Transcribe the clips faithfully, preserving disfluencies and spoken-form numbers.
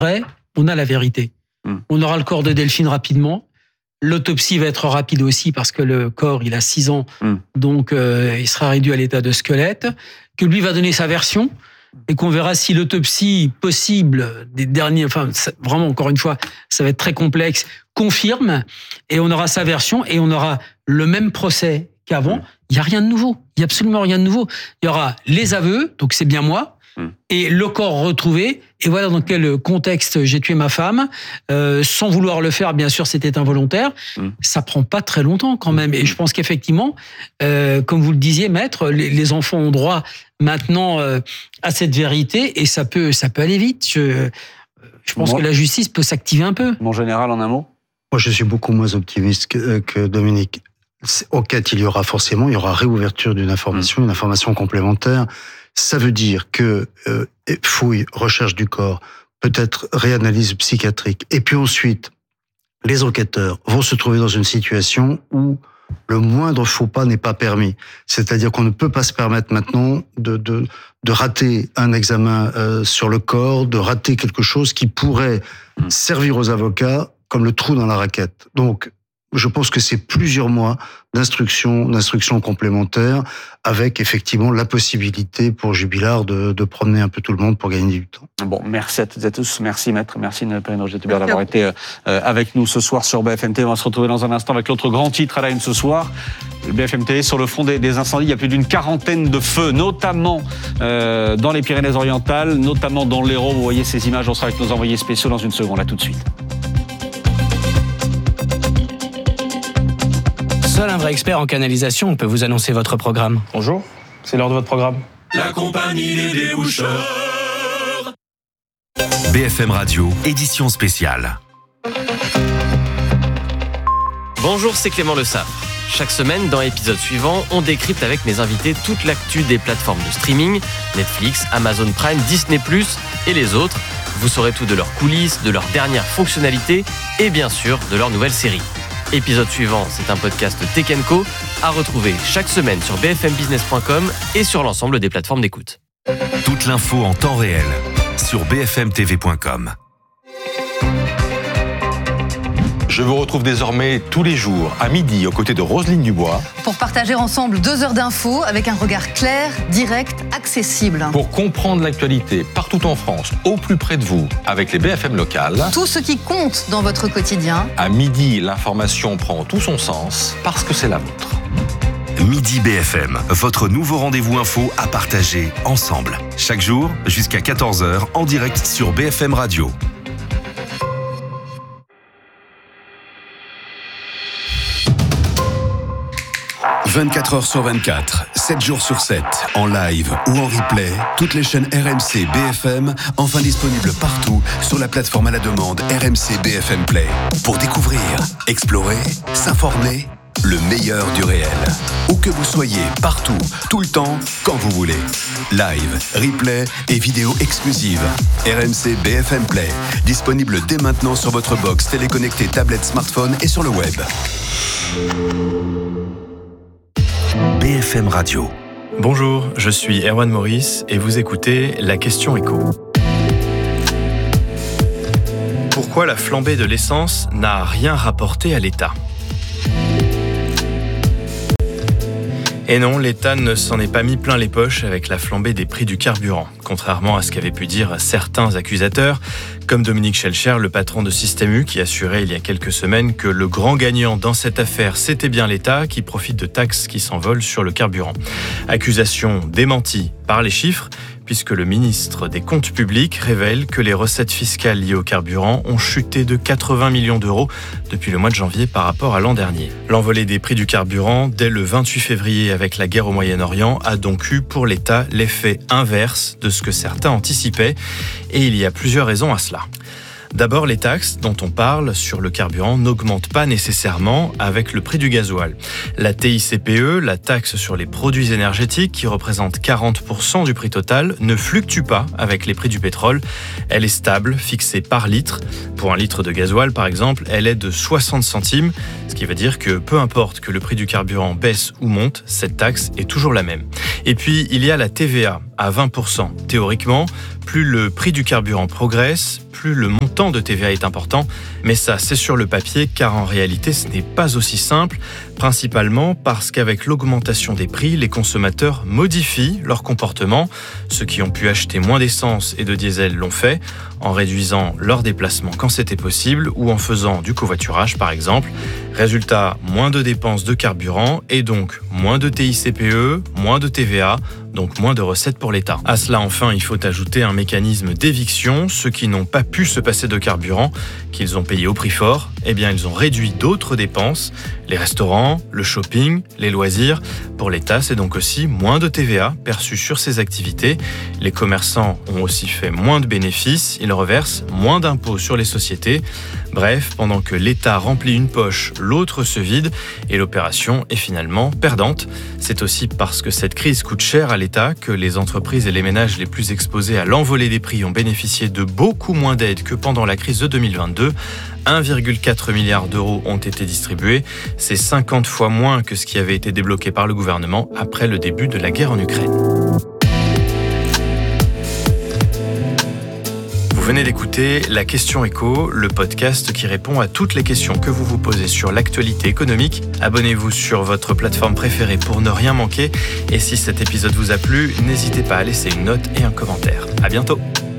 Après, on a la vérité. Mmh. On aura le corps de Delphine rapidement. L'autopsie va être rapide aussi parce que le corps, il a six ans, mmh. donc euh, il sera réduit à l'état de squelette. Que lui va donner sa version et qu'on verra si l'autopsie possible des derniers, enfin vraiment encore une fois, ça va être très complexe, confirme et on aura sa version et on aura le même procès qu'avant. Mmh. Il y a rien de nouveau. Il y a absolument rien de nouveau. Il y aura les aveux, donc c'est bien moi. Et le corps retrouvé, et voilà dans quel contexte j'ai tué ma femme, euh, sans vouloir le faire, bien sûr, c'était involontaire. Mmh. Ça prend pas très longtemps quand même. Et je pense qu'effectivement, euh, comme vous le disiez, maître, les, les enfants ont droit maintenant euh, à cette vérité, et ça peut, ça peut aller vite. Je, je pense Moi, que la justice peut s'activer un peu. Mon général, en un mot ? Moi, je suis beaucoup moins optimiste que, que Dominique. Enquête, il y aura forcément, il y aura réouverture d'une information, mmh. une information complémentaire. Ça veut dire que euh, fouille, recherche du corps, peut-être réanalyse psychiatrique. Et puis ensuite, les enquêteurs vont se trouver dans une situation où le moindre faux pas n'est pas permis. C'est-à-dire qu'on ne peut pas se permettre maintenant de, de, de rater un examen euh, sur le corps, de rater quelque chose qui pourrait mmh. servir aux avocats comme le trou dans la raquette. Donc, je pense que c'est plusieurs mois d'instruction, d'instruction complémentaire, avec effectivement la possibilité pour Jubilard de, de promener un peu tout le monde pour gagner du temps. Bon, merci à toutes et à tous. Merci maître, merci Perrine Roger-Thubert d'avoir été euh, avec nous ce soir sur B F M T. On va se retrouver dans un instant avec l'autre grand titre à la une ce soir. Le B F M T, sur le front des, des incendies, il y a plus d'une quarantaine de feux, notamment euh, dans les Pyrénées-Orientales, notamment dans l'Hérault. Vous voyez ces images, on sera avec nos envoyés spéciaux dans une seconde. À tout de suite. Seul un vrai expert en canalisation peut vous annoncer votre programme. Bonjour, c'est l'heure de votre programme. La compagnie des déboucheurs. B F M Radio, édition spéciale. Bonjour, c'est Clément Le Saffre. Chaque semaine, dans l'épisode suivant, on décrypte avec mes invités toute l'actu des plateformes de streaming, Netflix, Amazon Prime, Disney plus, et les autres. Vous saurez tout de leurs coulisses, de leurs dernières fonctionnalités et bien sûr de leurs nouvelles séries. Épisode suivant, c'est un podcast Tech and Co à retrouver chaque semaine sur b f m business point com et sur l'ensemble des plateformes d'écoute. Toute l'info en temps réel sur b f m t v point com. Je vous retrouve désormais tous les jours à midi aux côtés de Roselyne Dubois. Pour partager ensemble deux heures d'infos avec un regard clair, direct, accessible. Pour comprendre l'actualité partout en France, au plus près de vous, avec les B F M locales. Tout ce qui compte dans votre quotidien. À midi, l'information prend tout son sens parce que c'est la vôtre. Midi B F M, votre nouveau rendez-vous info à partager ensemble. Chaque jour, jusqu'à quatorze heures, en direct sur B F M Radio. vingt-quatre heures sur vingt-quatre, sept jours sur sept, en live ou en replay, toutes les chaînes R M C B F M, enfin disponibles partout sur la plateforme à la demande R M C B F M Play. Pour découvrir, explorer, s'informer, le meilleur du réel. Où que vous soyez, partout, tout le temps, quand vous voulez. Live, replay et vidéos exclusives. R M C B F M Play, disponible dès maintenant sur votre box téléconnectée, tablette, smartphone et sur le web. B F M Radio. Bonjour, je suis Erwan Maurice et vous écoutez La Question Éco. Pourquoi la flambée de l'essence n'a rien rapporté à l'État ? Et non, l'État ne s'en est pas mis plein les poches avec la flambée des prix du carburant, contrairement à ce qu'avaient pu dire certains accusateurs, comme Dominique Schelcher, le patron de Système U, qui assurait il y a quelques semaines que le grand gagnant dans cette affaire, c'était bien l'État qui profite de taxes qui s'envolent sur le carburant. Accusation démentie par les chiffres, puisque le ministre des Comptes publics révèle que les recettes fiscales liées au carburant ont chuté de quatre-vingts millions d'euros depuis le mois de janvier par rapport à l'an dernier. L'envolée des prix du carburant dès le vingt-huit février avec la guerre au Moyen-Orient a donc eu pour l'État l'effet inverse de ce que certains anticipaient, et il y a plusieurs raisons à cela. D'abord, les taxes dont on parle sur le carburant n'augmentent pas nécessairement avec le prix du gasoil. La T I C P E, la taxe sur les produits énergétiques, qui représente quarante pour cent du prix total, ne fluctue pas avec les prix du pétrole. Elle est stable, fixée par litre. Pour un litre de gasoil, par exemple, elle est de soixante centimes, ce qui veut dire que peu importe que le prix du carburant baisse ou monte, cette taxe est toujours la même. Et puis, il y a la T V A à vingt pour cent. Théoriquement, plus le prix du carburant progresse, plus plus le montant de T V A est important. Mais ça, c'est sur le papier, car en réalité, ce n'est pas aussi simple. Principalement parce qu'avec l'augmentation des prix, les consommateurs modifient leur comportement. Ceux qui ont pu acheter moins d'essence et de diesel l'ont fait, en réduisant leurs déplacements quand c'était possible ou en faisant du covoiturage par exemple. Résultat, moins de dépenses de carburant et donc moins de T I C P E, moins de T V A, donc moins de recettes pour l'État. À cela, enfin, il faut ajouter un mécanisme d'éviction. Ceux qui n'ont pas pu se passer de carburant, qu'ils ont payé au prix fort, eh bien, ils ont réduit d'autres dépenses, les restaurants, le shopping, les loisirs. Pour l'État, c'est donc aussi moins de T V A perçu sur ces activités. Les commerçants ont aussi fait moins de bénéfices, ils reversent moins d'impôts sur les sociétés. Bref, pendant que l'État remplit une poche, l'autre se vide et l'opération est finalement perdante. C'est aussi parce que cette crise coûte cher à l'État que les entreprises et les ménages les plus exposés à l'envolée des prix ont bénéficié de beaucoup moins d'aides que pendant la crise de deux mille vingt-deux. un virgule quatre milliard d'euros ont été distribués. C'est cinquante fois moins que ce qui avait été débloqué par le gouvernement après le début de la guerre en Ukraine. Vous venez d'écouter La Question Éco, le podcast qui répond à toutes les questions que vous vous posez sur l'actualité économique. Abonnez-vous sur votre plateforme préférée pour ne rien manquer. Et si cet épisode vous a plu, n'hésitez pas à laisser une note et un commentaire. À bientôt.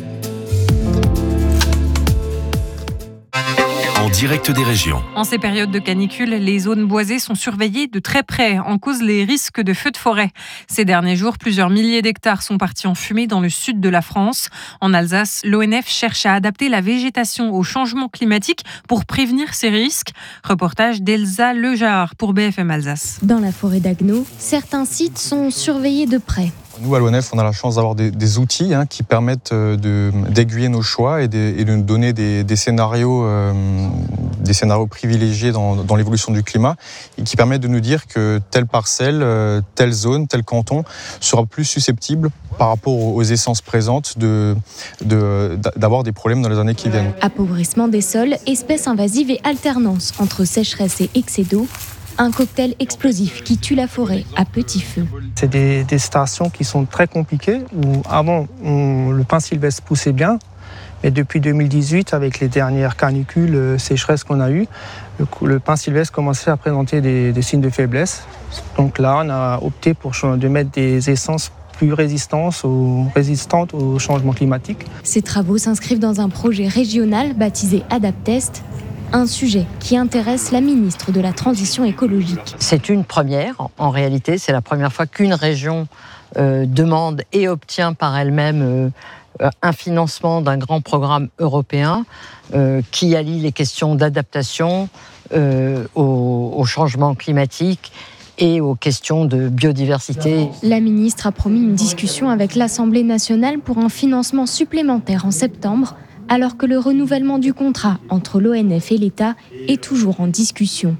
En direct des régions. En ces périodes de canicule, les zones boisées sont surveillées de très près, en cause les risques de feux de forêt. Ces derniers jours, plusieurs milliers d'hectares sont partis en fumée dans le sud de la France. En Alsace, l'O N F cherche à adapter la végétation au changement climatique pour prévenir ces risques. Reportage d'Elsa Lejar pour B F M Alsace. Dans la forêt d'Agneau, certains sites sont surveillés de près. Nous, à l'O N F, on a la chance d'avoir des, des outils hein, qui permettent de, d'aiguiller nos choix et de, et de nous donner des, des, scénarios, euh, des scénarios privilégiés dans, dans l'évolution du climat et qui permettent de nous dire que telle parcelle, euh, telle zone, tel canton sera plus susceptible par rapport aux essences présentes de, de, d'avoir des problèmes dans les années qui viennent. Appauvrissement des sols, espèces invasives et alternance entre sécheresse et excès d'eau. Un cocktail explosif qui tue la forêt à petit feu. C'est des, des stations qui sont très compliquées, où avant, on, le pin sylvestre poussait bien, mais depuis deux mille dix-huit, avec les dernières canicules, euh, sécheresses qu'on a eues, le, le pin sylvestre commençait à présenter des, des signes de faiblesse. Donc là, on a opté pour de mettre des essences plus résistantes au, résistantes au changement climatique. Ces travaux s'inscrivent dans un projet régional baptisé AdapTest, un sujet qui intéresse la ministre de la Transition écologique. C'est une première, en réalité, c'est la première fois qu'une région euh, demande et obtient par elle-même euh, un financement d'un grand programme européen euh, qui allie les questions d'adaptation euh, au, au changement climatique et aux questions de biodiversité. La ministre a promis une discussion avec l'Assemblée nationale pour un financement supplémentaire en septembre, alors que le renouvellement du contrat entre l'O N F et l'État est toujours en discussion.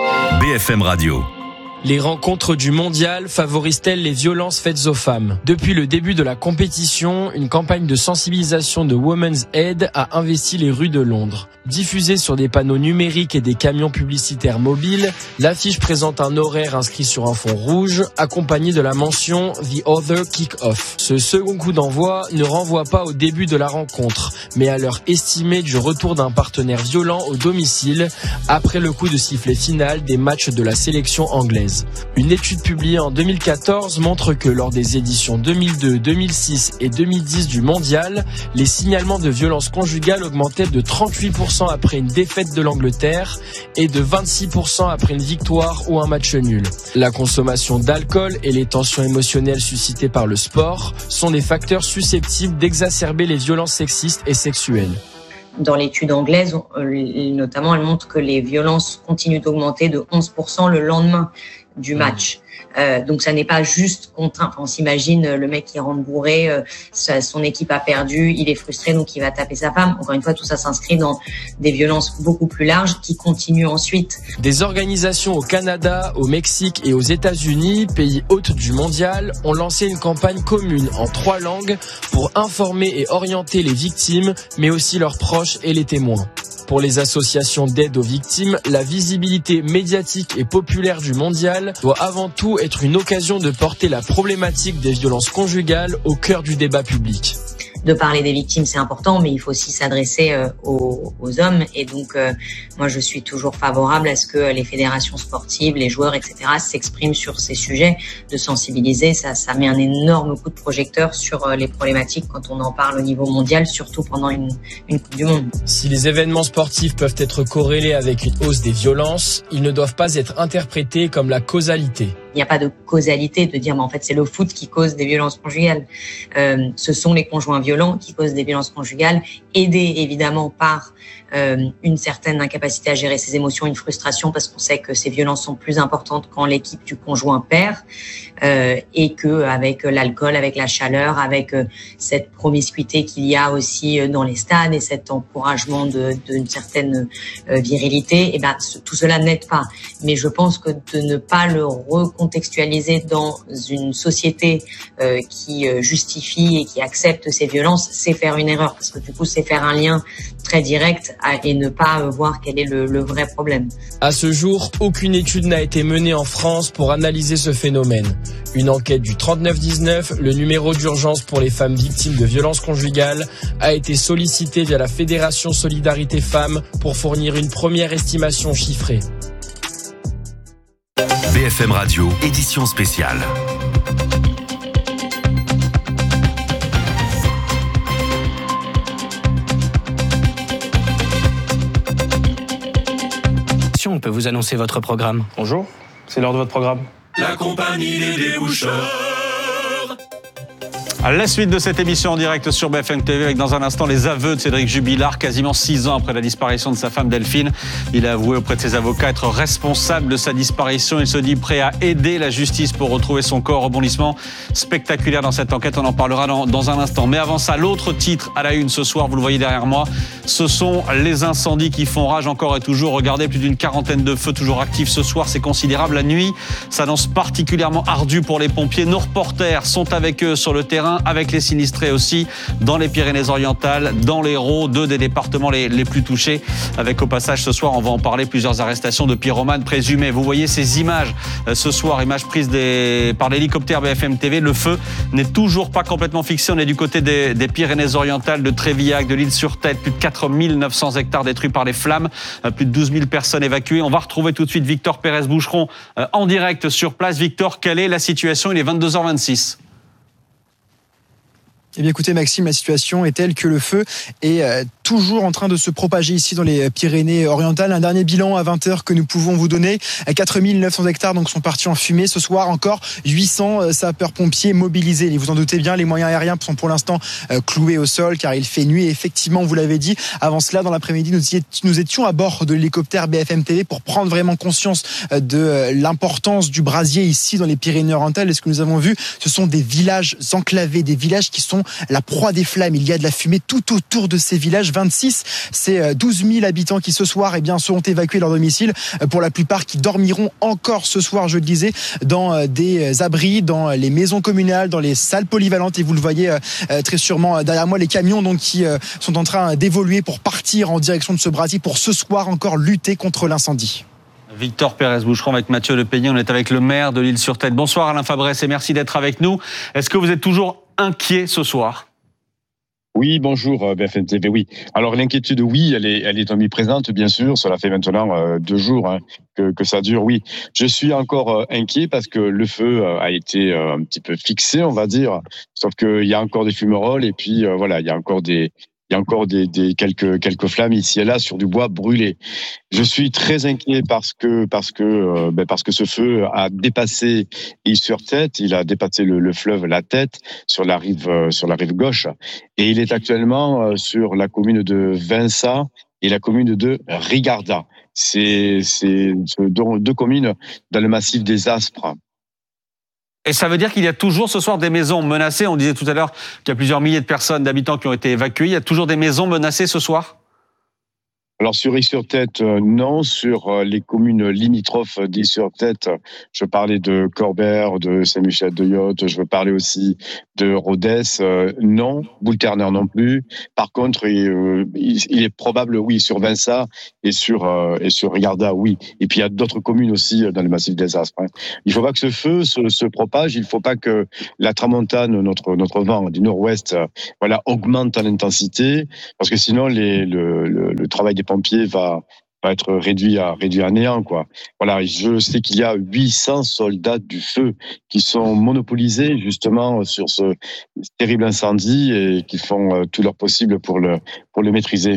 B F M Radio. Les rencontres du mondial favorisent-elles les violences faites aux femmes ? Depuis le début de la compétition, une campagne de sensibilisation de Women's Aid a investi les rues de Londres. Diffusée sur des panneaux numériques et des camions publicitaires mobiles, l'affiche présente un horaire inscrit sur un fond rouge, accompagné de la mention « The Other Kick-Off ». Ce second coup d'envoi ne renvoie pas au début de la rencontre, mais à l'heure estimée du retour d'un partenaire violent au domicile, après le coup de sifflet final des matchs de la sélection anglaise. Une étude publiée en deux mille quatorze montre que lors des éditions deux mille deux, deux mille six et deux mille dix du mondial, les signalements de violences conjugales augmentaient de trente-huit pour cent après une défaite de l'Angleterre et de vingt-six pour cent après une victoire ou un match nul. La consommation d'alcool et les tensions émotionnelles suscitées par le sport sont des facteurs susceptibles d'exacerber les violences sexistes et sexuelles. Dans l'étude anglaise, notamment, elle montre que les violences continuent d'augmenter de onze pour cent le lendemain du match. Euh, donc ça n'est pas juste contraint. Enfin, on s'imagine le mec qui rentre bourré, euh, sa, son équipe a perdu, il est frustré donc il va taper sa femme. Encore une fois, tout ça s'inscrit dans des violences beaucoup plus larges qui continuent ensuite. Des organisations au Canada, au Mexique et aux États-Unis, pays hôtes du mondial, ont lancé une campagne commune en trois langues pour informer et orienter les victimes, mais aussi leurs proches et les témoins. Pour les associations d'aide aux victimes, la visibilité médiatique et populaire du mondial doit avant tout être une occasion de porter la problématique des violences conjugales au cœur du débat public. de parler des victimes, c'est important, mais il faut aussi s'adresser euh, aux, aux hommes. Et donc, euh, moi, je suis toujours favorable à ce que les fédérations sportives, les joueurs, et cetera, s'expriment sur ces sujets, de sensibiliser. Ça, ça met un énorme coup de projecteur sur euh, les problématiques quand on en parle au niveau mondial, surtout pendant une, une Coupe du Monde. Si les événements sportifs peuvent être corrélés avec une hausse des violences, ils ne doivent pas être interprétés comme la causalité. Il n'y a pas de causalité de dire mais en fait c'est le foot qui cause des violences conjugales. Euh, ce sont les conjoints violents qui causent des violences conjugales, aidés évidemment par euh, une certaine incapacité à gérer ses émotions, une frustration, parce qu'on sait que ces violences sont plus importantes quand l'équipe du conjoint perd, euh, et que avec l'alcool, avec la chaleur, avec euh, cette promiscuité qu'il y a aussi dans les stades et cet encouragement de, d'une certaine euh, virilité, et ben tout cela n'aide pas. Mais je pense que de ne pas le recontextualiser dans une société euh, qui euh, justifie et qui accepte ces violences, c'est faire une erreur, parce que du coup c'est faire un lien très direct à, et ne pas euh, voir quel est le, le vrai problème. À ce jour, aucune étude n'a été menée en France pour analyser ce phénomène. Une enquête du trente-neuf dix-neuf, le numéro d'urgence pour les femmes victimes de violences conjugales, a été sollicité via la Fédération Solidarité Femmes pour fournir une première estimation chiffrée. B F M Radio, édition spéciale. On peut vous annoncer votre programme. Bonjour, c'est l'heure de votre programme. La compagnie des déboucheurs. À la suite de cette émission en direct sur B F M T V, avec dans un instant les aveux de Cédric Jubilard, quasiment six ans après la disparition de sa femme Delphine. Il a avoué auprès de ses avocats être responsable de sa disparition. Il se dit prêt à aider la justice pour retrouver son corps. Rebondissement spectaculaire dans cette enquête, on en parlera dans, dans un instant. Mais avant ça, l'autre titre à la une ce soir, vous le voyez derrière moi, ce sont les incendies qui font rage encore et toujours. Regardez, plus d'une quarantaine de feux toujours actifs ce soir, c'est considérable. La nuit s'annonce particulièrement ardue pour les pompiers. Nos reporters sont avec eux sur le terrain, avec les sinistrés aussi, dans les Pyrénées-Orientales, dans l'Hérault, deux des départements les, les plus touchés. Avec au passage ce soir, on va en parler, plusieurs arrestations de pyromanes présumés. Vous voyez ces images euh, ce soir, images prises des, par l'hélicoptère B F M T V. Le feu n'est toujours pas complètement fixé. On est du côté des, des Pyrénées-Orientales, de Trévillac, de l'Île-sur-Tête. Plus de quatre mille neuf cents hectares détruits par les flammes, euh, plus de douze mille personnes évacuées. On va retrouver tout de suite Victor Pérez-Boucheron euh, en direct sur place. Victor, quelle est la situation? Il est vingt-deux heures vingt-six. Eh bien écoutez Maxime, la situation est telle que le feu est euh, toujours en train de se propager ici dans les Pyrénées-Orientales. Un dernier bilan à vingt heures que nous pouvons vous donner. quatre mille neuf cents hectares donc sont partis en fumée. Ce soir encore huit cents sapeurs-pompiers mobilisés. Et vous en doutez bien, les moyens aériens sont pour l'instant euh, cloués au sol car il fait nuit. Et effectivement, vous l'avez dit, avant cela, dans l'après-midi, nous, nous étions à bord de l'hélicoptère B F M T V pour prendre vraiment conscience de l'importance du brasier ici dans les Pyrénées-Orientales. Et ce que nous avons vu, ce sont des villages enclavés, des villages qui sont la proie des flammes. Il y a de la fumée tout autour de ces villages. vingt-six, c'est douze mille habitants qui ce soir eh bien, seront évacués de leur domicile. Pour la plupart qui dormiront encore ce soir, je le disais, dans des abris, dans les maisons communales, dans les salles polyvalentes. Et vous le voyez très sûrement derrière moi, les camions donc, qui sont en train d'évoluer pour partir en direction de ce brasier pour ce soir encore lutter contre l'incendie. Victor Pérez-Boucheron avec Mathieu Le Peigné. On est avec le maire de l'Île-sur-Tête. Bonsoir Alain Fabresse et merci d'être avec nous. Est-ce que vous êtes toujours inquiet ce soir? Oui, bonjour B F M T V, oui. Alors l'inquiétude, oui, elle est, elle est omniprésente, bien sûr. Cela fait maintenant euh, deux jours hein, que, que ça dure, oui. Je suis encore euh, inquiet parce que le feu euh, a été euh, un petit peu fixé, on va dire. Sauf qu'il y a encore des fumerolles et puis euh, voilà, il y a encore des... Il y a encore des, des quelques quelques flammes ici et là sur du bois brûlé. Je suis très inquiet parce que parce que euh, ben parce que ce feu a dépassé Île-sur-Tête, il a dépassé le, le fleuve La Tête sur la rive euh, sur la rive gauche et il est actuellement euh, sur la commune de Vinça et la commune de Rigarda. C'est c'est deux, deux communes dans le massif des Aspres. Et ça veut dire qu'il y a toujours ce soir des maisons menacées. On disait tout à l'heure qu'il y a plusieurs milliers de personnes, d'habitants qui ont été évacués. Il y a toujours des maisons menacées ce soir ? Alors sur Is-sur-Tête, euh, non. Sur euh, les communes limitrophes d'Is-sur-Tête, je parlais de Corbert, de Saint-Michel-de-Yotte, je veux parler aussi de Rodez, euh, non. Boule-Terner non plus. Par contre, il, euh, il, il est probable, oui, sur Vinça et sur euh, et sur Rigarda, oui. Et puis il y a d'autres communes aussi dans le massif des Aspres. Hein. Il ne faut pas que ce feu se, se propage. Il ne faut pas que la tramontane, notre notre vent du nord-ouest, euh, voilà, augmente en intensité, parce que sinon les, le, le, le travail des pompiers va va être réduit à réduit à néant, quoi. Voilà, je sais qu'il y a huit cents soldats du feu qui sont monopolisés justement sur ce terrible incendie et qui font tout leur possible pour le pour le maîtriser.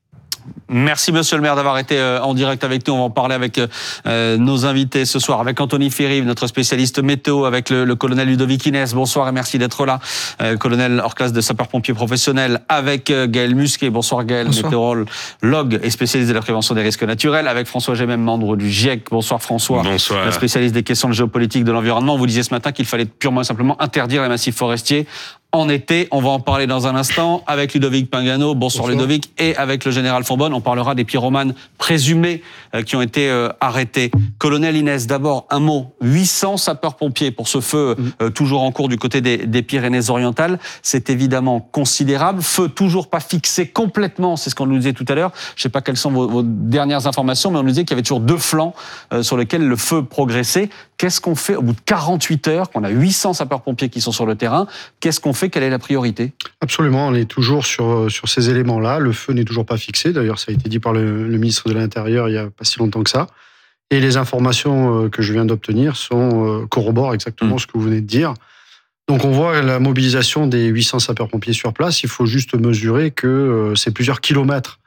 Merci monsieur le maire d'avoir été en direct avec nous. On va en parler avec euh, nos invités ce soir, avec Anthony Ferrive, notre spécialiste météo, avec le, le colonel Ludovic Inès. Bonsoir et merci d'être là. Euh, colonel hors classe de sapeurs-pompiers professionnels, avec euh, Gaël Musquet. Bonsoir Gaël, météorologue et spécialiste de la prévention des risques naturels, avec François Gémem, membre du GIEC. Bonsoir François. Bonsoir. Spécialiste des questions de géopolitique de l'environnement. On vous disait ce matin qu'il fallait purement et simplement interdire les massifs forestiers en été. On va en parler dans un instant avec Ludovic Pingano. Bonsoir, Bonsoir. Ludovic. Et avec le général Fonbonne, on parlera des pyromanes présumés euh, qui ont été euh, arrêtés. Colonel Inès, d'abord un mot. huit cents sapeurs-pompiers pour ce feu euh, toujours en cours du côté des, des Pyrénées-Orientales. C'est évidemment considérable. Feu toujours pas fixé complètement, c'est ce qu'on nous disait tout à l'heure. Je ne sais pas quelles sont vos, vos dernières informations, mais on nous disait qu'il y avait toujours deux flancs euh, sur lesquels le feu progressait. Qu'est-ce qu'on fait au bout de quarante-huit heures, qu'on a huit cents sapeurs-pompiers qui sont sur le terrain? Qu'est-ce qu'on fait? Quelle est la priorité? Absolument, on est toujours sur, sur ces éléments-là. Le feu n'est toujours pas fixé. D'ailleurs, ça a été dit par le, le ministre de l'Intérieur il n'y a pas si longtemps que ça. Et les informations que je viens d'obtenir sont, corroborent exactement mmh. ce que vous venez de dire. Donc on voit la mobilisation des huit cents sapeurs-pompiers sur place. Il faut juste mesurer que c'est plusieurs kilomètres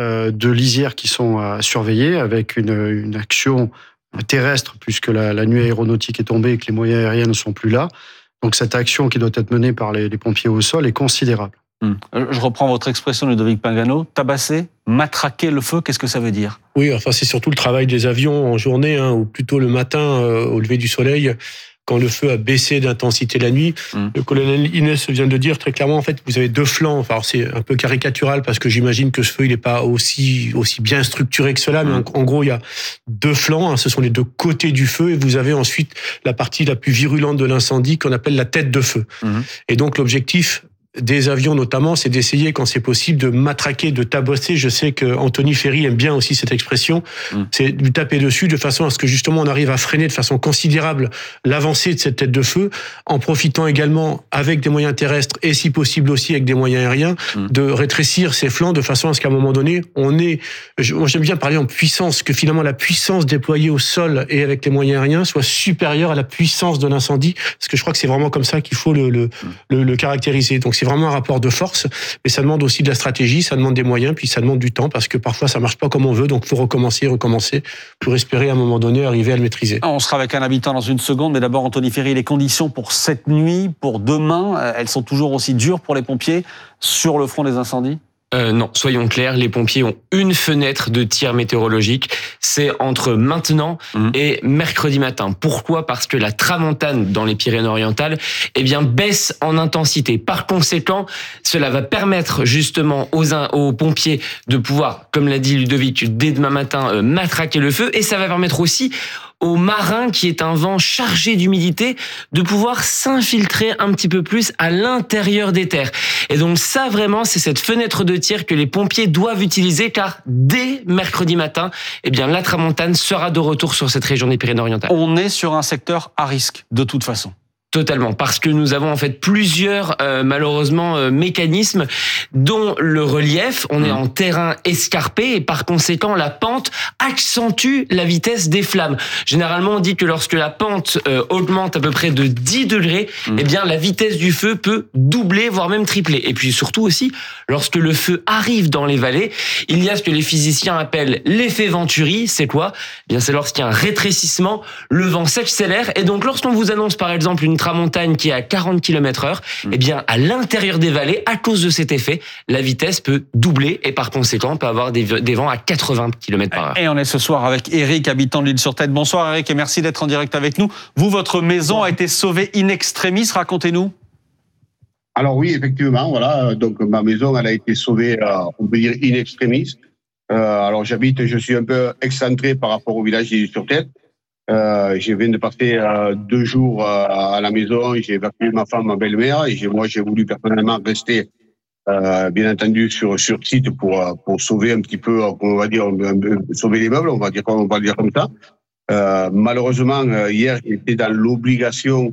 de lisières qui sont à surveiller, avec une, une action terrestre, puisque la, la nuit aéronautique est tombée et que les moyens aériens ne sont plus là. Donc cette action qui doit être menée par les, les pompiers au sol est considérable. Hum. Je reprends votre expression, Ludovic Pingano. Tabasser, matraquer le feu, qu'est-ce que ça veut dire? Oui, enfin c'est surtout le travail des avions en journée, hein, ou plutôt le matin, euh, au lever du soleil, quand le feu a baissé d'intensité la nuit. Hum. Le colonel Inès vient de dire très clairement, en fait, vous avez deux flancs. Enfin, c'est un peu caricatural parce que j'imagine que ce feu, il n'est pas aussi, aussi bien structuré que cela, hum. mais en, en gros, il y a deux flancs, hein, ce sont les deux côtés du feu, et vous avez ensuite la partie la plus virulente de l'incendie qu'on appelle la tête de feu. Hum. Et donc, l'objectif des avions notamment, c'est d'essayer, quand c'est possible, de matraquer, de tabasser. Je sais que Anthony Ferry aime bien aussi cette expression. Mmh. C'est de taper dessus de façon à ce que justement on arrive à freiner de façon considérable l'avancée de cette tête de feu, en profitant également avec des moyens terrestres et si possible aussi avec des moyens aériens, mmh. de rétrécir ses flancs de façon à ce qu'à un moment donné, on ait, moi j'aime bien parler en puissance, que finalement la puissance déployée au sol et avec les moyens aériens soit supérieure à la puissance de l'incendie, parce que je crois que c'est vraiment comme ça qu'il faut le, le, mmh. le, le caractériser. Donc c'est vraiment un rapport de force, mais ça demande aussi de la stratégie, ça demande des moyens, puis ça demande du temps, parce que parfois ça marche pas comme on veut, donc il faut recommencer, recommencer, pour espérer à un moment donné arriver à le maîtriser. On sera avec un habitant dans une seconde, mais d'abord Anthony Ferry, les conditions pour cette nuit, pour demain, elles sont toujours aussi dures pour les pompiers sur le front des incendies? Euh, non, soyons clairs, les pompiers ont une fenêtre de tir météorologique, c'est entre maintenant mmh. et mercredi matin. Pourquoi? Parce que la tramontane dans les Pyrénées-Orientales, eh bien, baisse en intensité. Par conséquent, cela va permettre justement aux, aux pompiers de pouvoir, comme l'a dit Ludovic, dès demain matin, euh, matraquer le feu, et ça va permettre aussi au marin, qui est un vent chargé d'humidité, de pouvoir s'infiltrer un petit peu plus à l'intérieur des terres. Et donc ça, vraiment, c'est cette fenêtre de tir que les pompiers doivent utiliser, car dès mercredi matin, eh bien, la tramontane sera de retour sur cette région des Pyrénées-Orientales. On est sur un secteur à risque, de toute façon. Totalement, parce que nous avons en fait plusieurs euh, malheureusement euh, mécanismes, dont le relief. On mmh. est en terrain escarpé et par conséquent la pente accentue la vitesse des flammes. Généralement, on dit que lorsque la pente euh, augmente à peu près de dix degrés, mmh. eh bien la vitesse du feu peut doubler, voire même tripler. Et puis surtout aussi, lorsque le feu arrive dans les vallées, il y a ce que les physiciens appellent l'effet Venturi. C'est quoi? Eh bien, c'est lorsqu'il y a un rétrécissement, le vent s'accélère, et donc lorsqu'on vous annonce par exemple une tramontane qui est à quarante kilomètres heure, mmh. eh bien, à l'intérieur des vallées, à cause de cet effet, la vitesse peut doubler et par conséquent, on peut avoir des, des vents à quatre-vingts kilomètres par heure. Et on est ce soir avec Eric, habitant de l'Île-sur-Tête. Bonsoir Eric et merci d'être en direct avec nous. Vous, votre maison a été sauvée in extremis, racontez-nous. Alors oui, effectivement, voilà. Donc ma maison, elle a été sauvée, euh, on peut dire in extremis. Euh, alors j'habite, je suis un peu excentré par rapport au village d'Illy-sur-Tête. Euh, je viens de passer euh, deux jours euh, à la maison. J'ai évacué ma femme, ma belle-mère, et j'ai, moi j'ai voulu personnellement rester, euh, bien entendu, sur sur site pour pour sauver un petit peu, on va dire, sauver les meubles, on va dire, on va dire comme ça. Euh, malheureusement, hier, j'étais dans l'obligation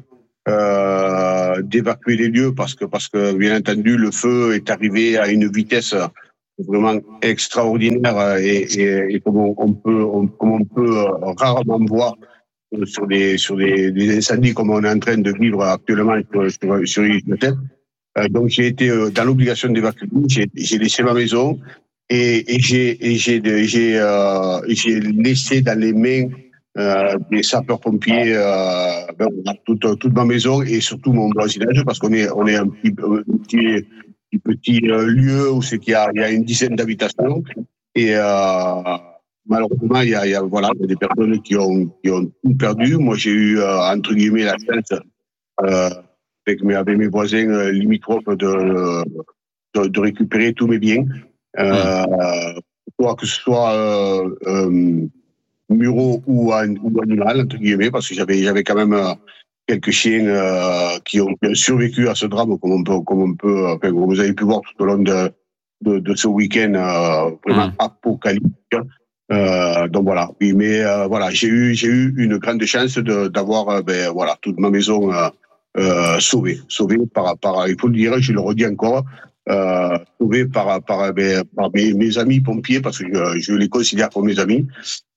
euh, d'évacuer les lieux parce que parce que bien entendu, le feu est arrivé à une vitesse vraiment extraordinaire et, et, et comme on, on peut on, comme on peut rarement voir sur des sur des, des incendies comme on est en train de vivre actuellement sur sur, sur l'île-de-Tête. Euh, donc j'ai été dans l'obligation d'évacuer. J'ai, j'ai laissé ma maison et, et j'ai et j'ai j'ai euh, j'ai laissé dans les mains euh, des sapeurs-pompiers euh, ben, toute toute ma maison et surtout mon voisinage parce qu'on est on est un petit un petit petit lieu où c'est qu'il y a, il y a une dizaine d'habitations et euh, malheureusement il y a, il y a voilà il y a des personnes qui ont qui ont tout perdu. Moi j'ai eu euh, entre guillemets la chance euh, avec mes avec mes voisins euh, limitrophes de, de de récupérer tous mes biens, euh, soit que ce soit euh, euh, muraux ou, ou animal entre guillemets parce que j'avais j'avais quand même euh, quelques chiens euh, qui ont survécu à ce drame, comme on peut, comme on peut, enfin, comme vous avez pu voir tout au long de de, de ce week-end euh, vraiment mmh. apocalyptique. Euh, donc voilà. Oui, mais euh, voilà, j'ai eu j'ai eu une grande chance de d'avoir euh, ben voilà toute ma maison euh, euh, sauvée, sauvée par par. Il faut le dire, je le redis encore, euh, sauvée par par, ben, par mes, mes amis pompiers parce que je, je les considère comme mes amis.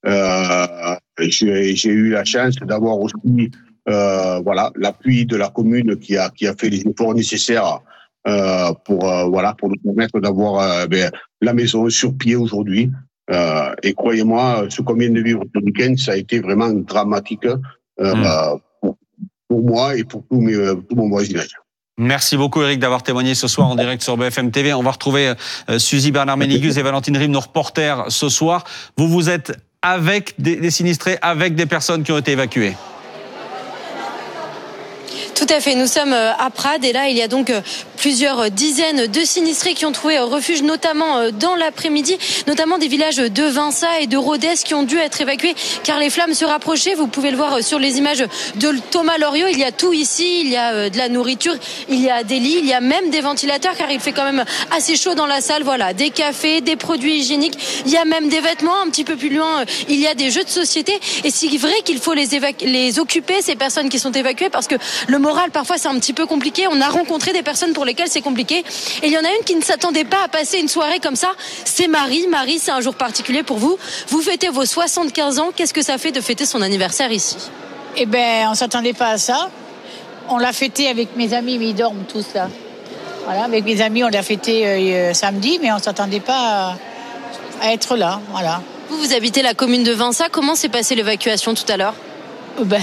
Euh, j'ai, j'ai eu la chance d'avoir aussi Euh, voilà, l'appui de la commune qui a qui a fait les efforts nécessaires euh, pour euh, voilà pour nous permettre d'avoir euh, ben, la maison sur pied aujourd'hui. Euh, et croyez-moi, ce qu'on vient de vivre ce week-end, ça a été vraiment dramatique euh, mmh. pour, pour moi et pour tout, mes, tout mon voisinage. Merci beaucoup Eric d'avoir témoigné ce soir en direct sur B F M T V. On va retrouver euh, Suzy Bernard-Ménégus et Valentine Rime, nos reporters ce soir. Vous vous êtes avec des, des sinistrés, avec des personnes qui ont été évacuées. Tout à fait, nous sommes à Prades et là il y a donc plusieurs dizaines de sinistrés qui ont trouvé refuge notamment dans l'après-midi, notamment des villages de Vinça et de Rodez qui ont dû être évacués car les flammes se rapprochaient. Vous pouvez le voir sur les images de Thomas Loriot, il y a tout ici, il y a de la nourriture, il y a des lits, il y a même des ventilateurs car il fait quand même assez chaud dans la salle, voilà, des cafés, des produits hygiéniques, il y a même des vêtements, un petit peu plus loin il y a des jeux de société et c'est vrai qu'il faut les, évacu- les occuper ces personnes qui sont évacuées parce que le moral parfois c'est un petit peu compliqué. On a rencontré des personnes pour lesquelles c'est compliqué et il y en a une qui ne s'attendait pas à passer une soirée comme ça, c'est Marie. Marie, c'est un jour particulier pour vous, vous fêtez vos soixante-quinze ans, qu'est-ce que ça fait de fêter son anniversaire ici? Eh ben on s'attendait pas à ça, on l'a fêté avec mes amis mais ils dorment tous là, voilà, avec mes amis on l'a fêté euh, samedi mais on s'attendait pas à, à être là, voilà. Vous, vous habitez la commune de Vinça, comment s'est passée l'évacuation tout à l'heure? Ben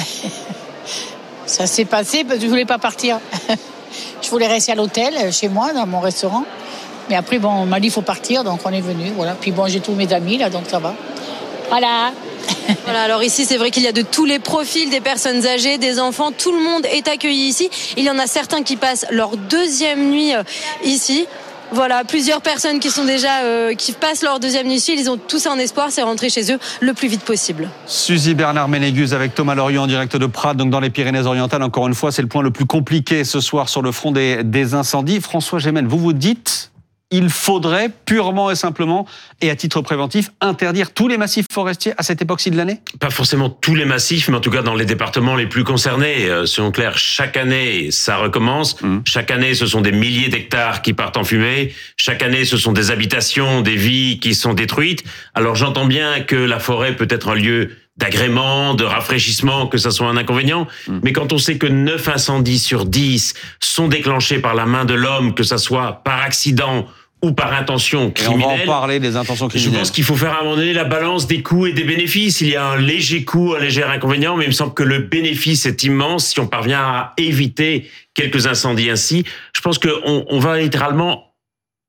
ça s'est passé parce que je voulais pas partir. Je voulais rester à l'hôtel, chez moi, dans mon restaurant. Mais après, bon, on m'a dit qu'il faut partir, donc on est venu. Voilà. Puis bon, j'ai tous mes amis là, donc ça va. Voilà. Voilà, alors ici, c'est vrai qu'il y a de tous les profils, des personnes âgées, des enfants. Tout le monde est accueilli ici. Il y en a certains qui passent leur deuxième nuit ici. Voilà, plusieurs personnes qui sont déjà euh, qui passent leur deuxième nuit ici, ils ont tous un espoir, c'est rentrer chez eux le plus vite possible. Suzy Bernard-Ménégus avec Thomas Loriot en direct de Prades, donc dans les Pyrénées-Orientales. Encore une fois, c'est le point le plus compliqué ce soir sur le front des, des incendies. François Gémen, vous vous dites, il faudrait purement et simplement, et à titre préventif, interdire tous les massifs forestiers à cette époque-ci de l'année ? Pas forcément tous les massifs, mais en tout cas dans les départements les plus concernés. Euh, soyons clairs, chaque année, ça recommence. Mmh. Chaque année, ce sont des milliers d'hectares qui partent en fumée. Chaque année, ce sont des habitations, des vies qui sont détruites. Alors j'entends bien que la forêt peut être un lieu d'agrément, de rafraîchissement, que ça soit un inconvénient. Mmh. Mais quand on sait que neuf incendies sur dix sont déclenchés par la main de l'homme, que ça soit par accident ou par intention criminelle. Et on va en parler des intentions criminelles. Je pense qu'il faut faire à un moment donné la balance des coûts et des bénéfices. Il y a un léger coût, un léger inconvénient, mais il me semble que le bénéfice est immense si on parvient à éviter quelques incendies ainsi. Je pense qu'on on va littéralement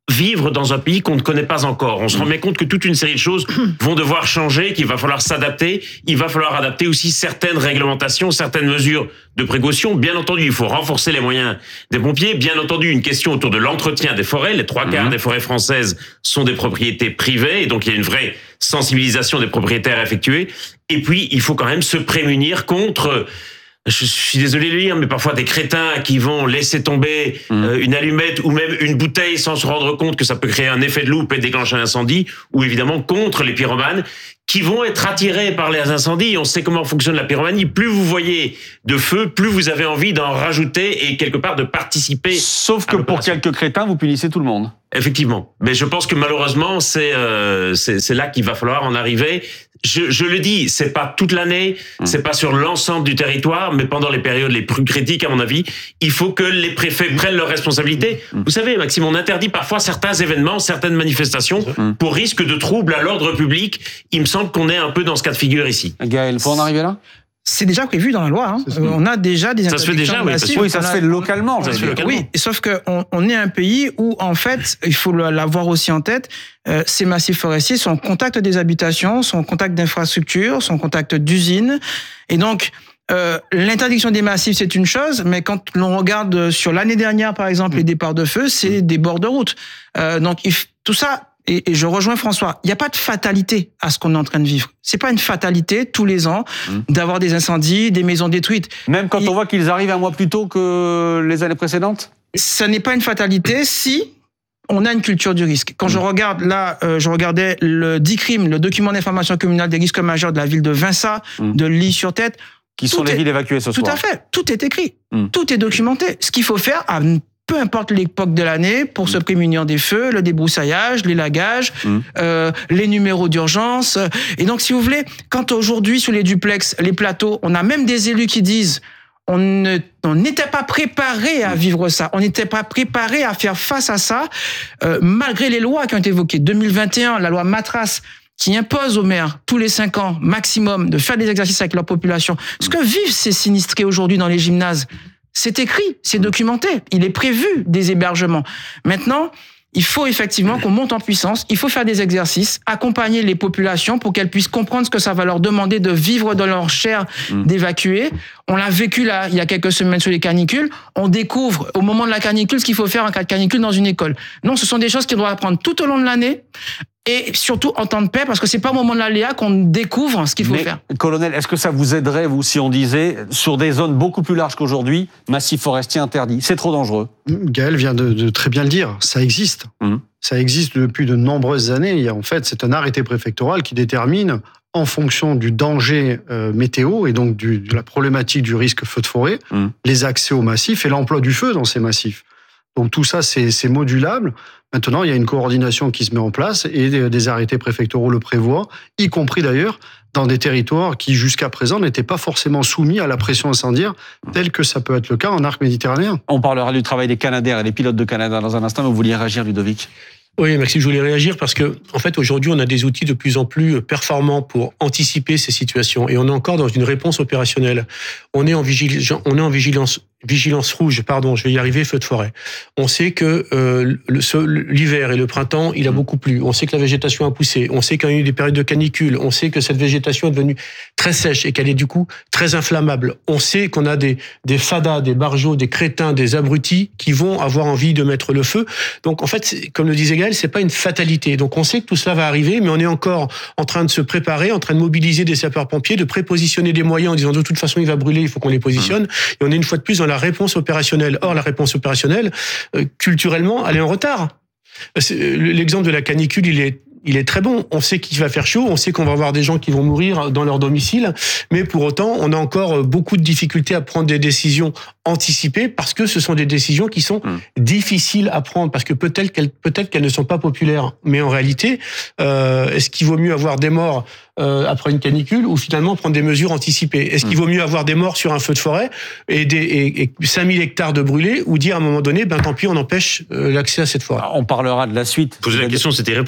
vivre dans un pays qu'on ne connaît pas encore. On se rend bien compte que toute une série de choses vont devoir changer, qu'il va falloir s'adapter. Il va falloir adapter aussi certaines réglementations, certaines mesures de précaution. Bien entendu, il faut renforcer les moyens des pompiers. Bien entendu, une question autour de l'entretien des forêts. Les trois quarts mmh. des forêts françaises sont des propriétés privées, et donc il y a une vraie sensibilisation des propriétaires à effectuer. Et puis, il faut quand même se prémunir contre... Je suis désolé de le dire, mais parfois des crétins qui vont laisser tomber mmh. euh, une allumette ou même une bouteille sans se rendre compte que ça peut créer un effet de loupe et déclencher un incendie, ou évidemment contre les pyromanes qui vont être attirés par les incendies. On sait comment fonctionne la pyromanie. Plus vous voyez de feu, plus vous avez envie d'en rajouter et quelque part de participer. Sauf que pour quelques crétins, vous punissez tout le monde. Effectivement. Mais je pense que malheureusement, c'est euh, c'est, c'est là qu'il va falloir en arriver. Je, je le dis, c'est pas toute l'année, mmh. c'est pas sur l'ensemble du territoire, mais pendant les périodes les plus critiques, à mon avis, il faut que les préfets prennent leurs responsabilités. Mmh. Vous savez, Maxime, on interdit parfois certains événements, certaines manifestations mmh. pour risque de trouble à l'ordre public. Il me semble qu'on est un peu dans ce cas de figure ici. Gaël, faut en arriver là ? C'est déjà prévu dans la loi. Hein. Euh, on a déjà des ça se fait déjà, oui, massives. Oui, ça se fait localement. Ça se fait localement. Oui, sauf qu'on on est un pays où, en fait, il faut l'avoir aussi en tête, euh, ces massifs forestiers sont en contact des habitations, sont en contact d'infrastructures, sont en contact d'usines. Et donc, euh, l'interdiction des massifs, c'est une chose, mais quand l'on regarde sur l'année dernière, par exemple, les départs de feu, c'est des bords de route. Euh, donc, il, tout ça... Et je rejoins François, il n'y a pas de fatalité à ce qu'on est en train de vivre. C'est pas une fatalité tous les ans mmh. d'avoir des incendies, des maisons détruites. Même quand il... on voit qu'ils arrivent un mois plus tôt que les années précédentes ? Ça n'est pas une fatalité si on a une culture du risque. Quand mmh. je regarde là, euh, je regardais le D I C R I M, le document d'information communale des risques majeurs de la ville de Vinça, mmh. de L'Isle-sur-Tête. Qui sont les villes évacuées ce soir. Tout à fait. Tout est écrit. Mmh. Tout est documenté. Ce qu'il faut faire à peu importe l'époque de l'année, pour mmh. se prémunir des feux, le débroussaillage, l'élagage, mmh. euh, les numéros d'urgence. Et donc, si vous voulez, quand aujourd'hui, sur les duplex, les plateaux, on a même des élus qui disent on ne, on n'était pas préparé à vivre ça, on n'était pas préparé à faire face à ça, euh, malgré les lois qui ont été évoquées. deux mille vingt et un, la loi Matras, qui impose aux maires, tous les cinq ans maximum, de faire des exercices avec leur population. Ce que vivent ces sinistrés aujourd'hui dans les gymnases, c'est écrit, c'est documenté, il est prévu des hébergements. Maintenant, il faut effectivement qu'on monte en puissance, il faut faire des exercices, accompagner les populations pour qu'elles puissent comprendre ce que ça va leur demander de vivre dans leur chair, mmh. d'évacuer. On l'a vécu là, il y a quelques semaines sur les canicules, on découvre au moment de la canicule ce qu'il faut faire en cas de canicule dans une école. Non, ce sont des choses qu'on doit apprendre tout au long de l'année, et surtout en temps de paix, parce que c'est pas au moment de l'aléa qu'on découvre ce qu'il faut Mais, faire. Colonel, est-ce que ça vous aiderait, vous, si on disait, sur des zones beaucoup plus larges qu'aujourd'hui, massif forestier interdit ? C'est trop dangereux. Gaël vient de, de très bien le dire, ça existe. Mmh. Ça existe depuis de nombreuses années. Et en fait, c'est un arrêté préfectoral qui détermine, en fonction du danger euh, météo et donc du, de la problématique du risque feu de forêt, mmh. les accès aux massifs et l'emploi du feu dans ces massifs. Donc tout ça, c'est, c'est modulable. Maintenant, il y a une coordination qui se met en place et des, des arrêtés préfectoraux le prévoient, y compris d'ailleurs dans des territoires qui, jusqu'à présent, n'étaient pas forcément soumis à la pression incendiaire, tel que ça peut être le cas en arc méditerranéen. On parlera du travail des Canadair et des pilotes de Canadair dans un instant, mais vous vouliez réagir, Ludovic ? Oui, Maxime, je voulais réagir parce que, en fait, aujourd'hui, on a des outils de plus en plus performants pour anticiper ces situations. Et on est encore dans une réponse opérationnelle. On est en vigilance, on est en vigilance, vigilance rouge, pardon, je vais y arriver, feu de forêt. On sait que euh, le, ce, l'hiver et le printemps, il a beaucoup plu. On sait que la végétation a poussé. On sait qu'il y a eu des périodes de canicule. On sait que cette végétation est devenue très sèche et qu'elle est du coup très inflammable. On sait qu'on a des, des fadas, des barjots, des crétins, des abrutis qui vont avoir envie de mettre le feu. Donc, en fait, comme le disait Gaël, c'est pas une fatalité. Donc on sait que tout cela va arriver, mais on est encore en train de se préparer, en train de mobiliser des sapeurs-pompiers, de prépositionner des moyens en disant de toute façon il va brûler, il faut qu'on les positionne. Et on est une fois de plus dans la réponse opérationnelle. Or la réponse opérationnelle, euh, culturellement, elle est en retard. C'est, l'exemple de la canicule, il est il est très bon. On sait qu'il va faire chaud, on sait qu'on va avoir des gens qui vont mourir dans leur domicile, mais pour autant, on a encore beaucoup de difficultés à prendre des décisions anticipées parce que ce sont des décisions qui sont mmh. difficiles à prendre, parce que peut-être qu'elles, peut-être qu'elles ne sont pas populaires. Mais en réalité, euh, est-ce qu'il vaut mieux avoir des morts euh, après une canicule ou finalement prendre des mesures anticipées ? Est-ce mmh. qu'il vaut mieux avoir des morts sur un feu de forêt et, des, et, et cinq mille hectares de brûlés, ou dire à un moment donné, ben tant pis, on empêche euh, l'accès à cette forêt ? On parlera de la suite. Poser la question, c'était répondre, non ?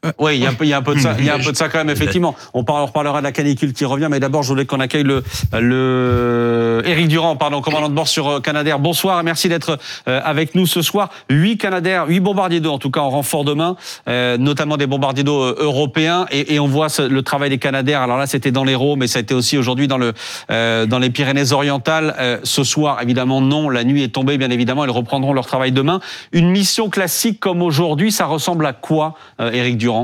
Oui, il y a un peu, il y a un peu de ça, il y a un peu de ça quand même, effectivement. On, parle, on reparlera de la canicule qui revient, mais d'abord, je voulais qu'on accueille le, le Éric Durand, pardon, commandant de bord sur Canadair. Bonsoir, merci d'être avec nous ce soir. Huit Canadair, huit bombardiers d'eau, en tout cas en renfort de main, euh, notamment des bombardiers d'eau européens, et, et on voit ce, le travail des Canadair. Alors là, c'était dans l'Hérault, mais ça a été aussi aujourd'hui dans le, euh, dans les Pyrénées-Orientales. Euh, ce soir, évidemment, non, la nuit est tombée, bien évidemment, ils reprendront leur travail demain. Une mission classique comme aujourd'hui, ça ressemble à quoi, euh, Éric Durand?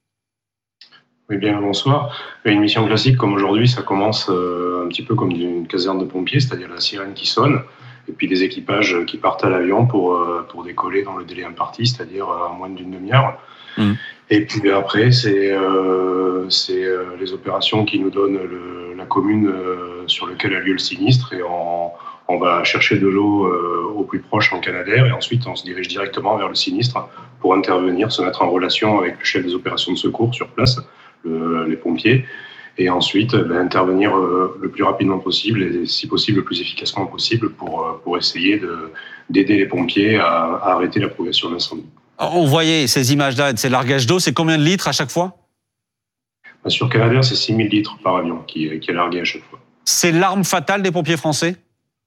Oui, bien, bonsoir. Une mission classique comme aujourd'hui, ça commence euh, un petit peu comme une caserne de pompiers, c'est-à-dire la sirène qui sonne, et puis des équipages qui partent à l'avion pour, euh, pour décoller dans le délai imparti, c'est-à-dire en moins d'une demi-heure. Mmh. Et puis après, c'est euh, c'est euh, les opérations qui nous donnent le, la commune euh, sur laquelle a lieu le sinistre, et on, on va chercher de l'eau euh, au plus proche en Canadair, et ensuite on se dirige directement vers le sinistre pour intervenir, se mettre en relation avec le chef des opérations de secours sur place, le, les pompiers, et ensuite ben, intervenir euh, le plus rapidement possible et si possible le plus efficacement possible pour, euh, pour essayer de, d'aider les pompiers à, à arrêter la progression de l'incendie. On voyait ces images-là de ces largages d'eau, c'est combien de litres à chaque fois? Ben, sur Canadair, c'est six mille litres par avion qui, qui est largué à chaque fois. C'est l'arme fatale des pompiers français?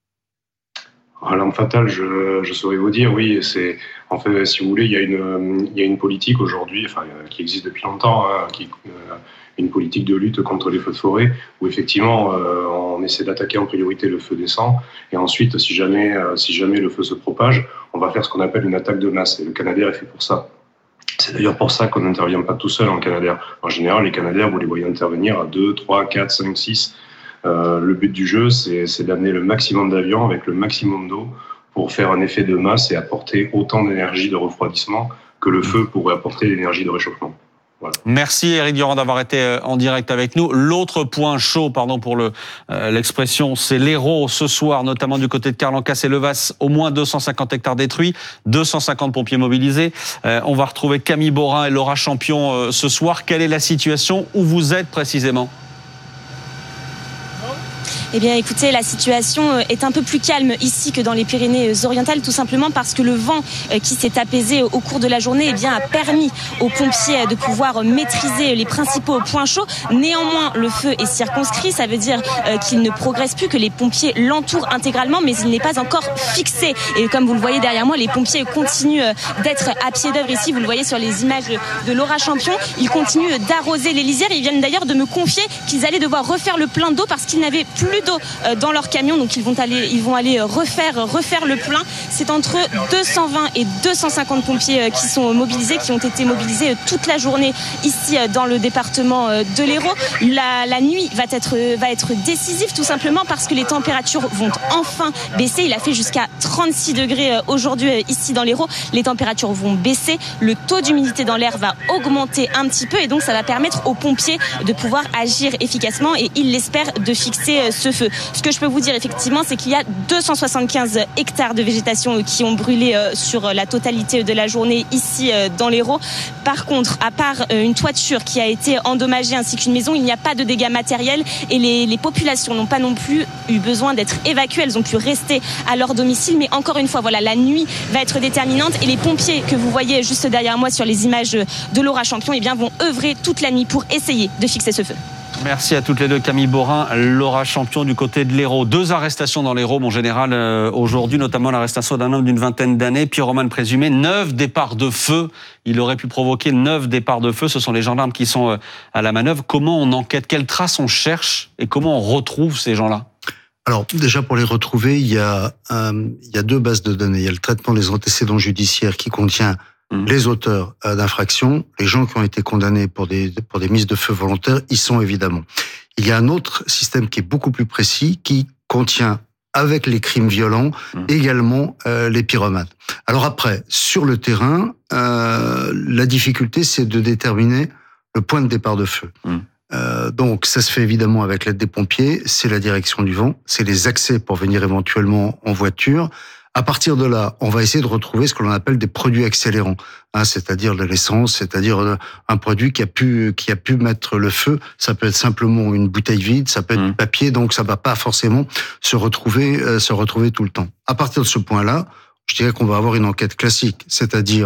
L'arme fatale, je, je saurais vous dire, oui, c'est, en fait, si vous voulez, il y a une, il y a une politique aujourd'hui, enfin, qui existe depuis longtemps, hein, qui, euh, une politique de lutte contre les feux de forêt, où effectivement, euh, on essaie d'attaquer en priorité le feu descend, et ensuite, si jamais, euh, si jamais le feu se propage, on va faire ce qu'on appelle une attaque de masse, et le Canadair est fait pour ça. C'est d'ailleurs pour ça qu'on n'intervient pas tout seul en Canadair. En général, les Canadair, vous les voyez intervenir à deux, trois, quatre, cinq, six. Euh, le but du jeu, c'est, c'est d'amener le maximum d'avions avec le maximum d'eau pour faire un effet de masse et apporter autant d'énergie de refroidissement que le feu pourrait apporter l'énergie de réchauffement. Voilà. Merci Éric Durand d'avoir été en direct avec nous. L'autre point chaud, pardon pour le, euh, l'expression, c'est l'Hérault ce soir, notamment du côté de Carlancas-et-Levas, au moins deux cent cinquante hectares détruits, deux cent cinquante pompiers mobilisés. Euh, on va retrouver Camille Borin et Laura Champion euh, ce soir. Quelle est la situation? Où vous êtes précisément? Eh bien, écoutez, la situation est un peu plus calme ici que dans les Pyrénées-Orientales, tout simplement parce que le vent qui s'est apaisé au cours de la journée, eh bien, a permis aux pompiers de pouvoir maîtriser les principaux points chauds. Néanmoins, le feu est circonscrit, ça veut dire qu'il ne progresse plus, que les pompiers l'entourent intégralement, mais il n'est pas encore fixé. Et comme vous le voyez derrière moi, les pompiers continuent d'être à pied d'œuvre ici. Vous le voyez sur les images de Laura Champion. Ils continuent d'arroser les lisières. Ils viennent d'ailleurs de me confier qu'ils allaient devoir refaire le plein d'eau parce qu'ils n'avaient plus d'eau dans leur camion, donc ils vont aller, ils vont aller refaire, refaire le plein. C'est entre deux cent vingt et deux cent cinquante pompiers qui sont mobilisés, qui ont été mobilisés toute la journée ici dans le département de l'Hérault. La, la nuit va être, va être décisive tout simplement parce que les températures vont enfin baisser. Il a fait jusqu'à trente-six degrés aujourd'hui ici dans l'Hérault. Les températures vont baisser, le taux d'humidité dans l'air va augmenter un petit peu et donc ça va permettre aux pompiers de pouvoir agir efficacement et ils l'espèrent de fixer ce feu. Ce que je peux vous dire effectivement, c'est qu'il y a deux cent soixante-quinze hectares de végétation qui ont brûlé sur la totalité de la journée ici dans l'Hérault. Par contre, à part une toiture qui a été endommagée ainsi qu'une maison, il n'y a pas de dégâts matériels et les, les populations n'ont pas non plus eu besoin d'être évacuées. Elles ont pu rester à leur domicile. Mais encore une fois, voilà, la nuit va être déterminante et les pompiers que vous voyez juste derrière moi sur les images de Laura Champion, eh bien, vont œuvrer toute la nuit pour essayer de fixer ce feu. Merci à toutes les deux, Camille Borin, Laura Champion du côté de l'Hérault. Deux arrestations dans l'Hérault, mon général, euh, aujourd'hui, notamment l'arrestation d'un homme d'une vingtaine d'années, pyromane présumé, neuf départs de feu. Il aurait pu provoquer neuf départs de feu. Ce sont les gendarmes qui sont euh, à la manœuvre. Comment on enquête? Quelles traces on cherche? Et comment on retrouve ces gens-là? Alors, déjà, pour les retrouver, il y a, euh, il y a deux bases de données. Il y a le traitement des antécédents judiciaires qui contient les auteurs d'infractions, les gens qui ont été condamnés pour des, pour des mises de feu volontaires, y sont évidemment. Il y a un autre système qui est beaucoup plus précis, qui contient, avec les crimes violents, mmh. également euh, les pyromanes. Alors après, sur le terrain, euh, la difficulté, c'est de déterminer le point de départ de feu. Mmh. Euh, donc, ça se fait évidemment avec l'aide des pompiers, c'est la direction du vent, c'est les accès pour venir éventuellement en voiture. À partir de là, on va essayer de retrouver ce que l'on appelle des produits accélérants, hein, c'est-à-dire de l'essence, c'est-à-dire un produit qui a pu qui a pu mettre le feu. Ça peut être simplement une bouteille vide, ça peut être mmh. du papier, donc ça va pas forcément se retrouver euh, se retrouver tout le temps. À partir de ce point-là, je dirais qu'on va avoir une enquête classique, c'est-à-dire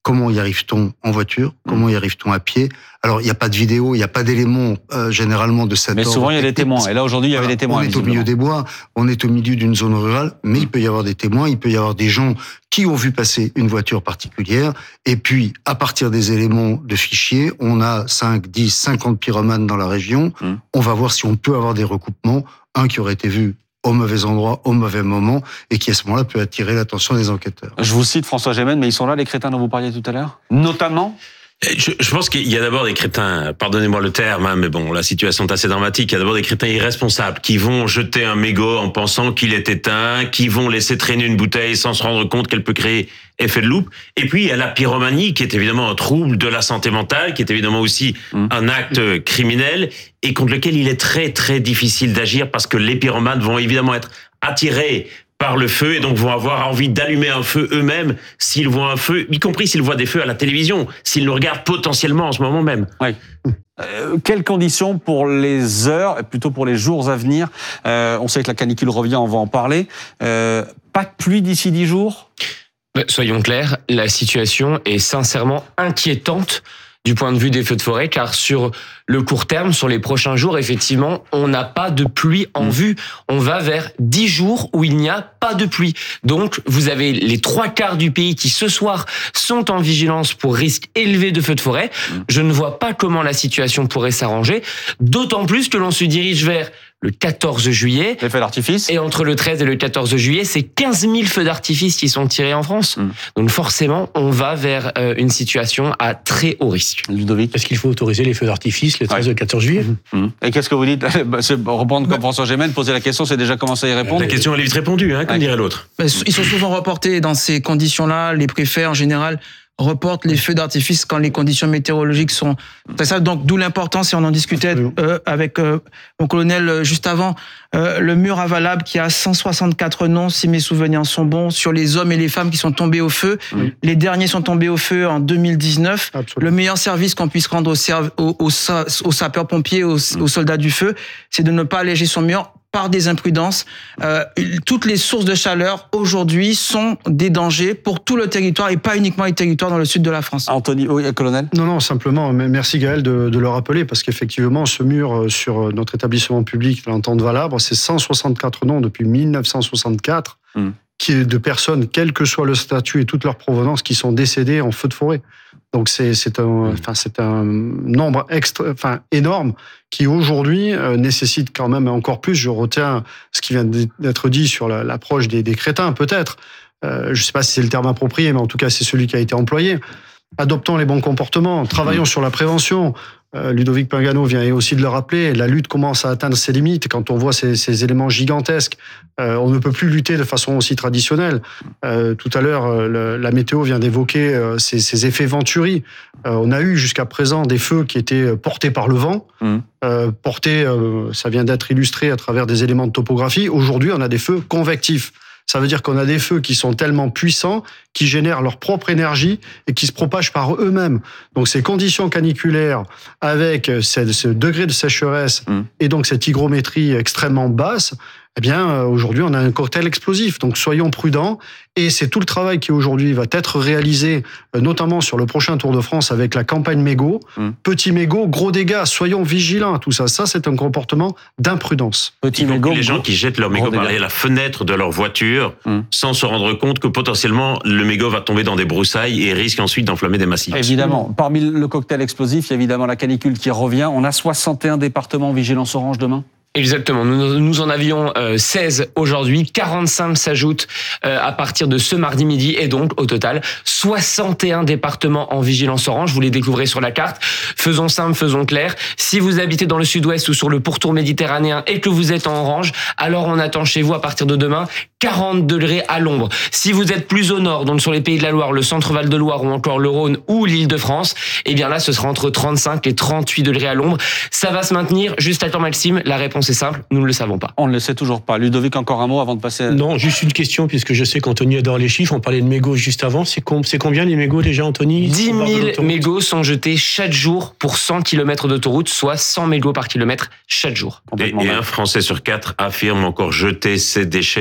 Comment y arrive-t-on en voiture? Comment y arrive-t-on à pied? Alors, il n'y a pas de vidéo, il n'y a pas d'éléments euh, généralement de cet mais ordre. souvent, il y a des témoins. Et là, aujourd'hui, il y avait voilà, des témoins. On est au milieu des bois, on est au milieu d'une zone rurale, mais il peut y avoir des témoins, il peut y avoir des gens qui ont vu passer une voiture particulière. Et puis, à partir des éléments de fichiers, on a cinq, dix, cinquante pyromanes dans la région. Mmh. On va voir si on peut avoir des recoupements. Un qui aurait été vu au mauvais endroit, au mauvais moment, et qui à ce moment-là peut attirer l'attention des enquêteurs. Je vous cite François Gémen, mais ils sont là, les crétins dont vous parliez tout à l'heure? Notamment? Je, je pense qu'il y a d'abord des crétins, pardonnez-moi le terme, hein, mais bon, la situation est assez dramatique. Il y a d'abord des crétins irresponsables qui vont jeter un mégot en pensant qu'il est éteint, qui vont laisser traîner une bouteille sans se rendre compte qu'elle peut créer effet de loupe. Et puis, il y a la pyromanie, qui est évidemment un trouble de la santé mentale, qui est évidemment aussi mmh. un acte criminel, et contre lequel il est très, très difficile d'agir, parce que les pyromanes vont évidemment être attirés par le feu, et donc vont avoir envie d'allumer un feu eux-mêmes s'ils voient un feu, y compris s'ils voient des feux à la télévision, s'ils le regardent potentiellement en ce moment même. Oui. Euh, quelles conditions pour les heures, et plutôt pour les jours à venir? euh, On sait que la canicule revient, on va en parler. Euh, pas de pluie d'ici dix jours? Soyons clairs, la situation est sincèrement inquiétante du point de vue des feux de forêt, car sur le court terme, sur les prochains jours, effectivement, on n'a pas de pluie en vue. On va vers dix jours où il n'y a pas de pluie. Donc, vous avez les trois quarts du pays qui, ce soir, sont en vigilance pour risque élevé de feux de forêt. Je ne vois pas comment la situation pourrait s'arranger, d'autant plus que l'on se dirige vers le quatorze juillet. Les feux d'artifice. Et entre le treize et le quatorze juillet, c'est quinze mille feux d'artifice qui sont tirés en France. Mmh. Donc forcément, on va vers euh, une situation à très haut risque. Ludovic. Est-ce qu'il faut autoriser les feux d'artifice le treize et le quatorze juillet? Mmh. Et qu'est-ce que vous dites? Reprendre comme François Gémen, poser la question, c'est déjà commencer à y répondre. La question elle est vite répondue, hein, comme ouais. dirait l'autre. Ils sont souvent reportés dans ces conditions-là. Les préfets, en général, reportent les feux d'artifice quand les conditions météorologiques sont très ça. Donc d'où l'importance, et on en discutait euh, avec euh, mon colonel euh, juste avant, euh, le mur avalable qui a cent soixante-quatre noms, si mes souvenirs sont bons, sur les hommes et les femmes qui sont tombés au feu. Oui. Les derniers sont tombés au feu en deux mille dix-neuf. Absolument. Le meilleur service qu'on puisse rendre aux, serv- aux, aux, aux sapeurs-pompiers, aux, aux soldats du feu, c'est de ne pas alléger son mur par des imprudences. Euh, toutes les sources de chaleur aujourd'hui sont des dangers pour tout le territoire et pas uniquement les territoires dans le sud de la France. Anthony, oui, colonel. Non, non, simplement, merci Gaël de, de le rappeler, parce qu'effectivement, ce mur sur notre établissement public, l'Entente Valabre, c'est cent soixante-quatre noms depuis mille neuf cent soixante-quatre, mm. qui est de personnes, quel que soit le statut et toute leur provenance, qui sont décédées en feu de forêt. Donc c'est, c'est, un, mm. enfin, c'est un nombre extra, enfin, énorme qui aujourd'hui euh, nécessite quand même encore plus. Je retiens ce qui vient d'être dit sur la, l'approche des, des crétins, peut-être. Euh, je ne sais pas si c'est le terme approprié, mais en tout cas, c'est celui qui a été employé. Adoptons les bons comportements, travaillons mmh. sur la prévention. Euh, Ludovic Pingano vient aussi de le rappeler, la lutte commence à atteindre ses limites. Quand on voit ces, ces éléments gigantesques, euh, on ne peut plus lutter de façon aussi traditionnelle. Euh, tout à l'heure, le, la météo vient d'évoquer euh, ces, ces effets Venturi. Euh, on a eu jusqu'à présent des feux qui étaient portés par le vent, mmh. euh, portés, euh, ça vient d'être illustré à travers des éléments de topographie. Aujourd'hui, on a des feux convectifs. Ça veut dire qu'on a des feux qui sont tellement puissants, qui génèrent leur propre énergie et qui se propagent par eux-mêmes. Donc ces conditions caniculaires, avec ce, ce degré de sécheresse mmh. et donc cette hygrométrie extrêmement basse, eh bien, aujourd'hui, on a un cocktail explosif. Donc, soyons prudents. Et c'est tout le travail qui, aujourd'hui, va être réalisé, notamment sur le prochain Tour de France avec la campagne mégot. Mmh. Petit mégot, gros dégâts. Soyons vigilants à tout ça. Ça, c'est un comportement d'imprudence. Petit mégot. Les gens qui jettent leur mégot par la fenêtre de leur voiture mmh. sans se rendre compte que potentiellement, le mégot va tomber dans des broussailles et risque ensuite d'enflammer des massifs. Évidemment. Mmh. Parmi le cocktail explosif, il y a évidemment la canicule qui revient. On a soixante et un départements en vigilance orange demain. Exactement. Nous, nous en avions euh, seize aujourd'hui. quarante-cinq s'ajoutent euh, à partir de ce mardi midi. Et donc, au total, soixante et un départements en vigilance orange. Vous les découvrez sur la carte. Faisons simple, faisons clair. Si vous habitez dans le sud-ouest ou sur le pourtour méditerranéen et que vous êtes en orange, alors on attend chez vous à partir de demain quarante degrés à l'ombre. Si vous êtes plus au nord, donc sur les Pays de la Loire, le centre Val de Loire ou encore le Rhône ou l'Île-de-France, eh bien là, ce sera entre trente-cinq et trente-huit degrés à l'ombre. Ça va se maintenir. Juste à temps, Maxime, la réponse c'est simple, nous ne le savons pas. On ne le sait toujours pas. Ludovic, encore un mot avant de passer à... Non, juste une question, puisque je sais qu'Anthony adore les chiffres. On parlait de mégots juste avant. C'est, com- c'est combien les mégots déjà, Anthony? dix mille mégots sont jetés chaque jour pour cent kilomètres d'autoroute, soit cent mégots par kilomètre chaque jour. Et, et un Français sur quatre affirme encore jeter ses déchets par la fenêtre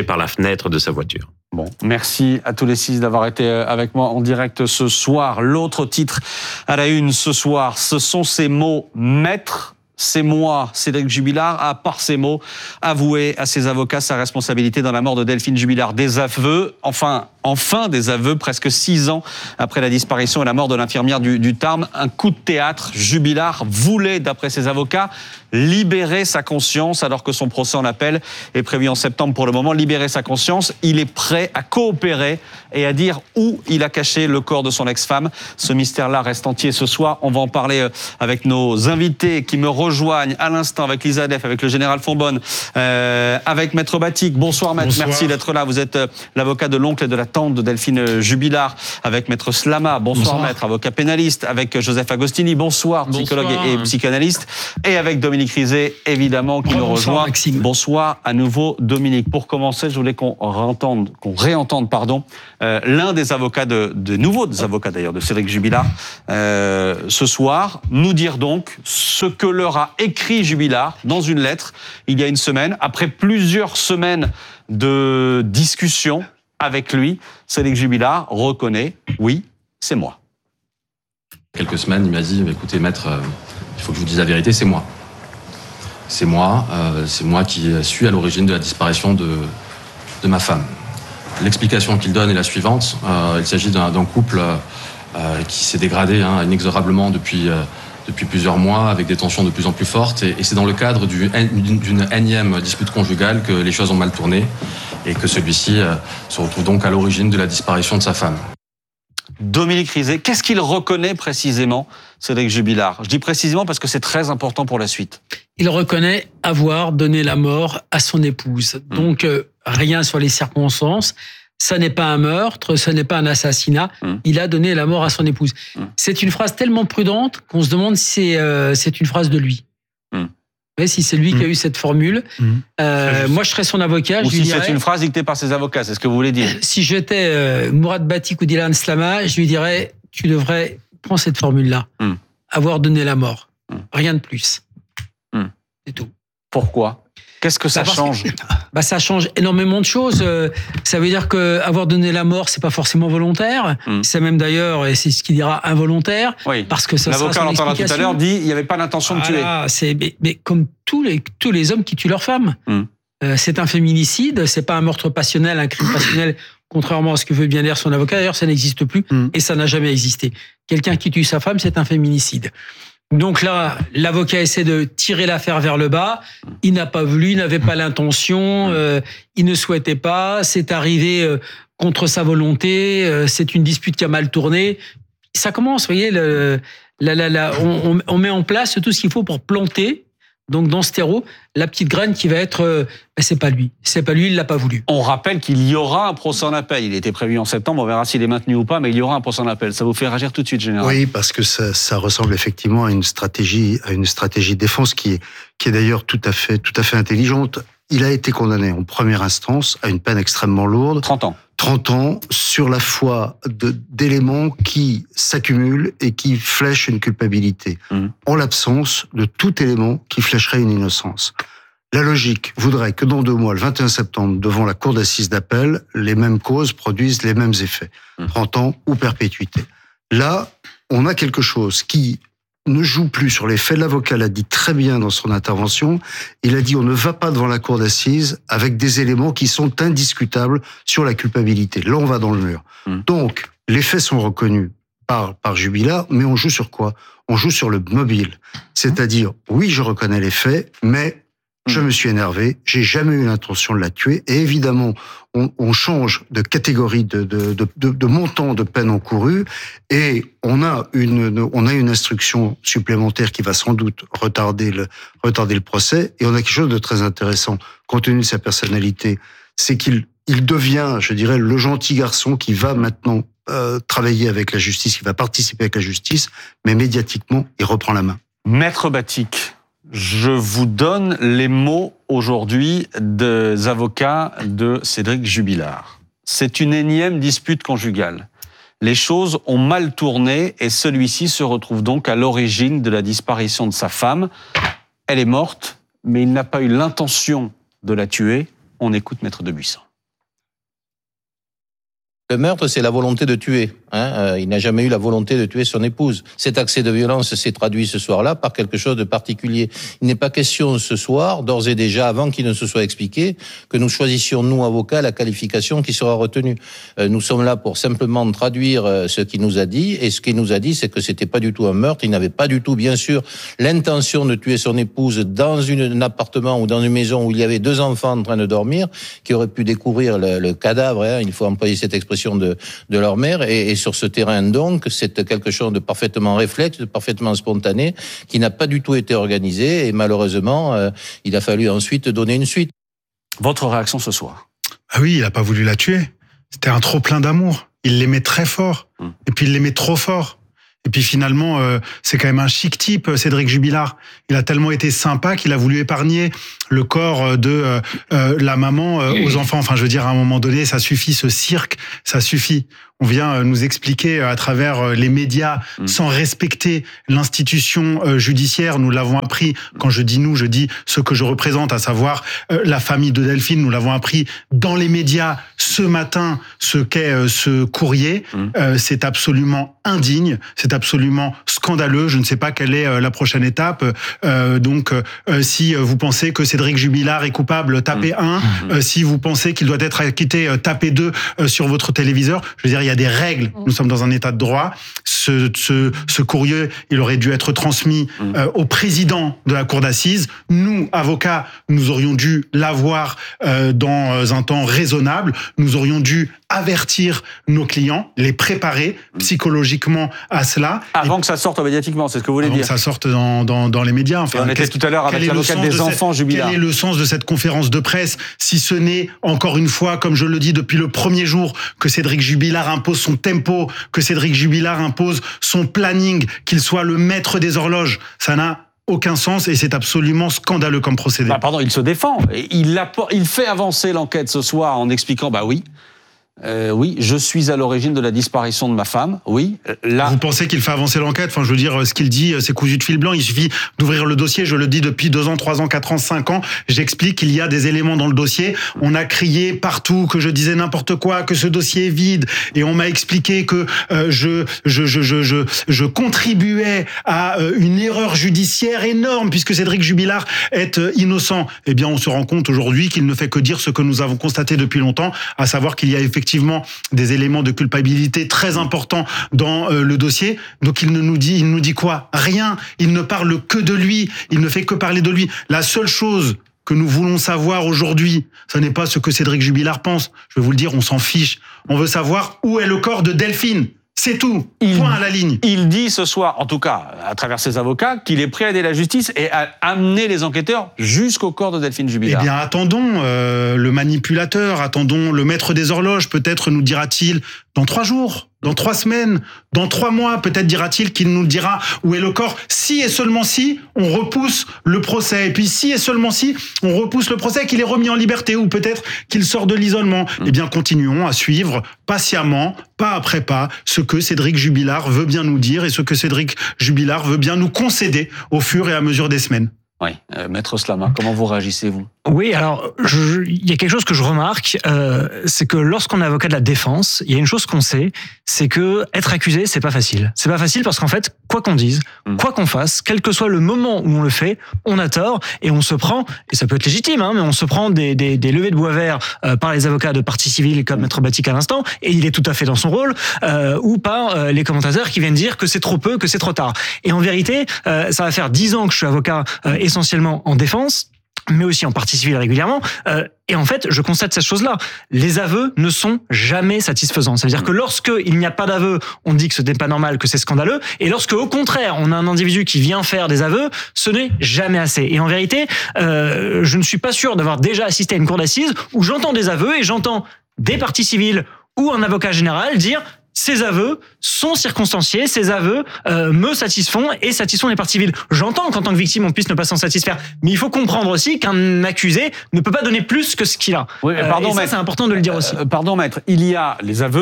fenêtre de sa voiture. Bon, merci à tous les six d'avoir été avec moi en direct ce soir. L'autre titre à la une ce soir, ce sont ces mots « maître ». C'est moi, Cédric Jubilard, a par ces mots avoué à ses avocats sa responsabilité dans la mort de Delphine Jubilard. Des aveux, enfin, enfin des aveux, presque six ans après la disparition et la mort de l'infirmière du, du Tarn. Un coup de théâtre. Jubilard voulait, d'après ses avocats, libérer sa conscience alors que son procès en appel est prévu en septembre pour le moment. Libérer sa conscience, il est prêt à coopérer et à dire où il a caché le corps de son ex-femme. Ce mystère-là reste entier ce soir. On va en parler avec nos invités qui me rejoignent à l'instant, avec Lisa Def, avec le général Fonbonne, euh, avec Maître Batik. Bonsoir Maître, bonsoir. Merci d'être là. Vous êtes l'avocat de l'oncle et de la tante de Delphine Jubilard, avec Maître Slama. Bonsoir, bonsoir. Maître, avocat pénaliste, avec Joseph Agostini. Bonsoir, psychologue bonsoir. Et, et psychanalyste. Et avec Dominique Rizet, évidemment, qui bonsoir, nous rejoint. Maxime. Bonsoir à nouveau Dominique. Pour commencer, je voulais qu'on réentende, qu'on réentende, pardon, euh, l'un des avocats, de, de nouveaux des avocats d'ailleurs, de Cédric Jubilard, euh, ce soir, nous dire donc ce que leur a écrit Jubilard dans une lettre il y a une semaine, après plusieurs semaines de discussion avec lui. Cédric Jubilard reconnaît, oui, c'est moi. Quelques semaines, il m'a dit, écoutez maître, euh, il faut que je vous dise la vérité, c'est moi. C'est moi, euh, c'est moi qui suis à l'origine de la disparition de, de ma femme. L'explication qu'il donne est la suivante. Euh, il s'agit d'un, d'un couple euh, qui s'est dégradé hein, inexorablement depuis, euh, depuis plusieurs mois, avec des tensions de plus en plus fortes. Et, et c'est dans le cadre du, d'une, d'une énième dispute conjugale que les choses ont mal tourné et que celui-ci euh, se retrouve donc à l'origine de la disparition de sa femme. Dominique Rizet, qu'est-ce qu'il reconnaît précisément, Cédric Jubilard? Je dis précisément parce que c'est très important pour la suite. Il reconnaît avoir donné la mort à son épouse. Mmh. Donc, euh, rien sur les circonstances. Ça n'est pas un meurtre, ça n'est pas un assassinat. Mmh. Il a donné la mort à son épouse. Mmh. C'est une phrase tellement prudente qu'on se demande si c'est, euh, c'est une phrase de lui. Mmh. Ouais, si c'est lui mmh. qui a eu cette formule. Mmh. Euh, moi, je serais son avocat. Ou je si lui dirais, c'est une phrase dictée par ses avocats, c'est ce que vous voulez dire. Si j'étais euh, Mourad Batik ou Dylan Slama, je lui dirais, tu devrais prendre cette formule-là. Mmh. Avoir donné la mort. Mmh. Rien de plus. Mmh. C'est tout. Pourquoi ? Qu'est-ce que ça bah change ? Bah ça change énormément de choses. Ça veut dire que avoir donné la mort, c'est pas forcément volontaire. Mm. C'est même d'ailleurs, et c'est ce qu'il dira, involontaire. Oui. Parce que ça l'avocat, on l'entendra tout à l'heure, dit il n'y avait pas l'intention de voilà, tuer. C'est mais, mais comme tous les tous les hommes qui tuent leur femme. Mm. Euh, c'est un féminicide. C'est pas un meurtre passionnel, un crime passionnel. Contrairement à ce que veut bien dire son avocat, d'ailleurs, ça n'existe plus mm. et ça n'a jamais existé. Quelqu'un qui tue sa femme, c'est un féminicide. Donc là, l'avocat essaie de tirer l'affaire vers le bas. Il n'a pas voulu, il n'avait pas l'intention, euh, il ne souhaitait pas. C'est arrivé euh, contre sa volonté. Euh, c'est une dispute qui a mal tourné. Ça commence, vous voyez. Le, la, la, la, on, on met en place tout ce qu'il faut pour planter. Donc dans ce terreau, la petite graine qui va être, euh, ben c'est pas lui, c'est pas lui, il l'a pas voulu. On rappelle qu'il y aura un procès en appel. Il était prévu en septembre, on verra s'il est maintenu ou pas, mais il y aura un procès en appel. Ça vous fait réagir tout de suite, général ? Oui, parce que ça, ça ressemble effectivement à une stratégie, à une stratégie de défense qui est, qui est d'ailleurs tout à fait, tout à fait intelligente. Il a été condamné en première instance à une peine extrêmement lourde. trente ans. trente ans sur la foi de, d'éléments qui s'accumulent et qui flèchent une culpabilité, mmh. en l'absence de tout élément qui flècherait une innocence. La logique voudrait que dans deux mois, le vingt et un septembre, devant la cour d'assises d'appel, les mêmes causes produisent les mêmes effets. Mmh. trente ans ou perpétuité. Là, on a quelque chose qui ne joue plus sur les faits. L'avocat l'a dit très bien dans son intervention. Il a dit on ne va pas devant la cour d'assises avec des éléments qui sont indiscutables sur la culpabilité. Là, on va dans le mur. Mmh. Donc, les faits sont reconnus par, par Jubilard, mais on joue sur quoi ? On joue sur le mobile. C'est-à-dire, oui, je reconnais les faits, mais je me suis énervé, j'ai jamais eu l'intention de la tuer, et évidemment, on, on change de catégorie de, de, de, de, de montant de peine encourue, et on a une, on a une instruction supplémentaire qui va sans doute retarder le, retarder le procès, et on a quelque chose de très intéressant, compte tenu de sa personnalité, c'est qu'il, il devient, je dirais, le gentil garçon qui va maintenant euh, travailler avec la justice, qui va participer avec la justice, mais médiatiquement, il reprend la main. Maître Batik, je vous donne les mots aujourd'hui des avocats de Cédric Jubilard. C'est une énième dispute conjugale. Les choses ont mal tourné et celui-ci se retrouve donc à l'origine de la disparition de sa femme. Elle est morte, mais il n'a pas eu l'intention de la tuer. On écoute Maître Debuisson. Le meurtre, c'est la volonté de tuer. Hein. Euh, il n'a jamais eu la volonté de tuer son épouse. Cet accès de violence s'est traduit ce soir-là par quelque chose de particulier. Il n'est pas question ce soir, d'ores et déjà, avant qu'il ne se soit expliqué, que nous choisissions, nous, avocats, la qualification qui sera retenue. Euh, nous sommes là pour simplement traduire euh, ce qu'il nous a dit. Et ce qu'il nous a dit, c'est que c'était pas du tout un meurtre. Il n'avait pas du tout, bien sûr, l'intention de tuer son épouse dans une, un appartement ou dans une maison où il y avait deux enfants en train de dormir, qui auraient pu découvrir le, le cadavre, hein, il faut employer cette expression de, de leur mère. Et, et sur ce terrain, donc, c'est quelque chose de parfaitement réflexe, de parfaitement spontané, qui n'a pas du tout été organisé. Et malheureusement, euh, il a fallu ensuite donner une suite. Votre réaction ce soir? Ah oui, il n'a pas voulu la tuer. C'était un trop plein d'amour. Il l'aimait très fort. Mmh. Et puis il l'aimait trop fort. Et puis finalement, euh, c'est quand même un chic type, Cédric Jubilard. Il a tellement été sympa qu'il a voulu épargner le corps de euh, euh, la maman euh, aux enfants. Enfin, je veux dire, à un moment donné, ça suffit, ce cirque, ça suffit. On vient nous expliquer à travers les médias, mmh. sans respecter l'institution judiciaire. Nous l'avons appris, quand je dis nous, je dis ce que je représente, à savoir la famille de Delphine. Nous l'avons appris dans les médias ce matin, ce qu'est ce courrier. Mmh. C'est absolument indigne, c'est absolument scandaleux. Je ne sais pas quelle est la prochaine étape. Donc, si vous pensez que Cédric Jubilard est coupable, tapez un. Mmh. Si vous pensez qu'il doit être acquitté, tapez deux sur votre téléviseur. Je veux dire, il y a Il y a des règles. Nous sommes dans un état de droit. Ce, ce, ce courrier, il aurait dû être transmis euh, au président de la cour d'assises. Nous, avocats, nous aurions dû l'avoir euh, dans un temps raisonnable. Nous aurions dû avertir nos clients, les préparer psychologiquement à cela. Avant Et que ça sorte médiatiquement, c'est ce que vous voulez avant dire. que ça sorte dans, dans, dans les médias. Enfin, on était tout à l'heure avec l'avocat des enfants, Jubilard. Quel est le sens de cette conférence de presse, si ce n'est, encore une fois, comme je le dis depuis le premier jour, que Cédric Jubilard impose son tempo, que Cédric Jubilard impose son planning, qu'il soit le maître des horloges. Ça n'a aucun sens et c'est absolument scandaleux comme procédé. Bah pardon, il se défend. Il, il fait avancer l'enquête ce soir en expliquant, bah oui, Euh, oui, je suis à l'origine de la disparition de ma femme. Oui, là. Vous pensez qu'il fait avancer l'enquête? Enfin, je veux dire, ce qu'il dit, c'est cousu de fil blanc. Il suffit d'ouvrir le dossier. Je le dis depuis deux ans, trois ans, quatre ans, cinq ans. J'explique qu'il y a des éléments dans le dossier. On a crié partout que je disais n'importe quoi, que ce dossier est vide. Et on m'a expliqué que euh, je, je, je, je, je, je contribuais à euh, une erreur judiciaire énorme puisque Cédric Jubilard est euh, innocent. Eh bien, on se rend compte aujourd'hui qu'il ne fait que dire ce que nous avons constaté depuis longtemps, à savoir qu'il y a effectivement des éléments de culpabilité très importants dans euh, le dossier. Donc il ne nous dit, il nous dit quoi? Rien. Il ne parle que de lui. Il ne fait que parler de lui. La seule chose que nous voulons savoir aujourd'hui, ce n'est pas ce que Cédric Jubilard pense. Je vais vous le dire, on s'en fiche. On veut savoir où est le corps de Delphine. C'est tout. Il, Point à la ligne. Il dit ce soir, en tout cas, à travers ses avocats, qu'il est prêt à aider la justice et à amener les enquêteurs jusqu'au corps de Delphine Jubilard. Eh bien, attendons euh, le manipulateur, attendons le maître des horloges. Peut-être nous dira-t-il dans trois jours, dans trois semaines, dans trois mois, peut-être dira-t-il qu'il nous dira où est le corps. Si et seulement si on repousse le procès. Et puis si et seulement si on repousse le procès, qu'il est remis en liberté ou peut-être qu'il sort de l'isolement. Mmh. Eh bien, continuons à suivre patiemment, pas après pas, ce que Cédric Jubilard veut bien nous dire et ce que Cédric Jubilard veut bien nous concéder au fur et à mesure des semaines. Oui, euh, Maître Slama, comment vous réagissez-vous? Oui, alors je, il y a quelque chose que je remarque, euh, c'est que lorsqu'on est avocat de la défense, il y a une chose qu'on sait, c'est que être accusé, c'est pas facile. C'est pas facile parce qu'en fait, quoi qu'on dise, mmh. quoi qu'on fasse, quel que soit le moment où on le fait, on a tort et on se prend, et ça peut être légitime, hein, mais on se prend des, des, des levées de bois vert euh, par les avocats de partie civile comme Maître Batik à l'instant, et il est tout à fait dans son rôle, euh, ou par euh, les commentateurs qui viennent dire que c'est trop peu, que c'est trop tard. Et en vérité, euh, ça va faire dix ans que je suis avocat euh, essentiellement en défense, mais aussi en partie civile régulièrement. Euh, et en fait, je constate cette chose-là. Les aveux ne sont jamais satisfaisants. Ça veut dire que lorsqu'il n'y a pas d'aveu, on dit que ce n'est pas normal, que c'est scandaleux. Et lorsque, au contraire, on a un individu qui vient faire des aveux, ce n'est jamais assez. Et en vérité, euh, je ne suis pas sûr d'avoir déjà assisté à une cour d'assises où j'entends des aveux et j'entends des parties civiles ou un avocat général dire ces aveux sont circonstanciés, ces aveux euh, me satisfont et satisfont les parties civiles. J'entends qu'en tant que victime, on puisse ne pas s'en satisfaire, mais il faut comprendre aussi qu'un accusé ne peut pas donner plus que ce qu'il a. Oui, mais pardon, euh, et ça, maître, c'est important de le dire aussi. Euh, pardon, maître, il y a les aveux,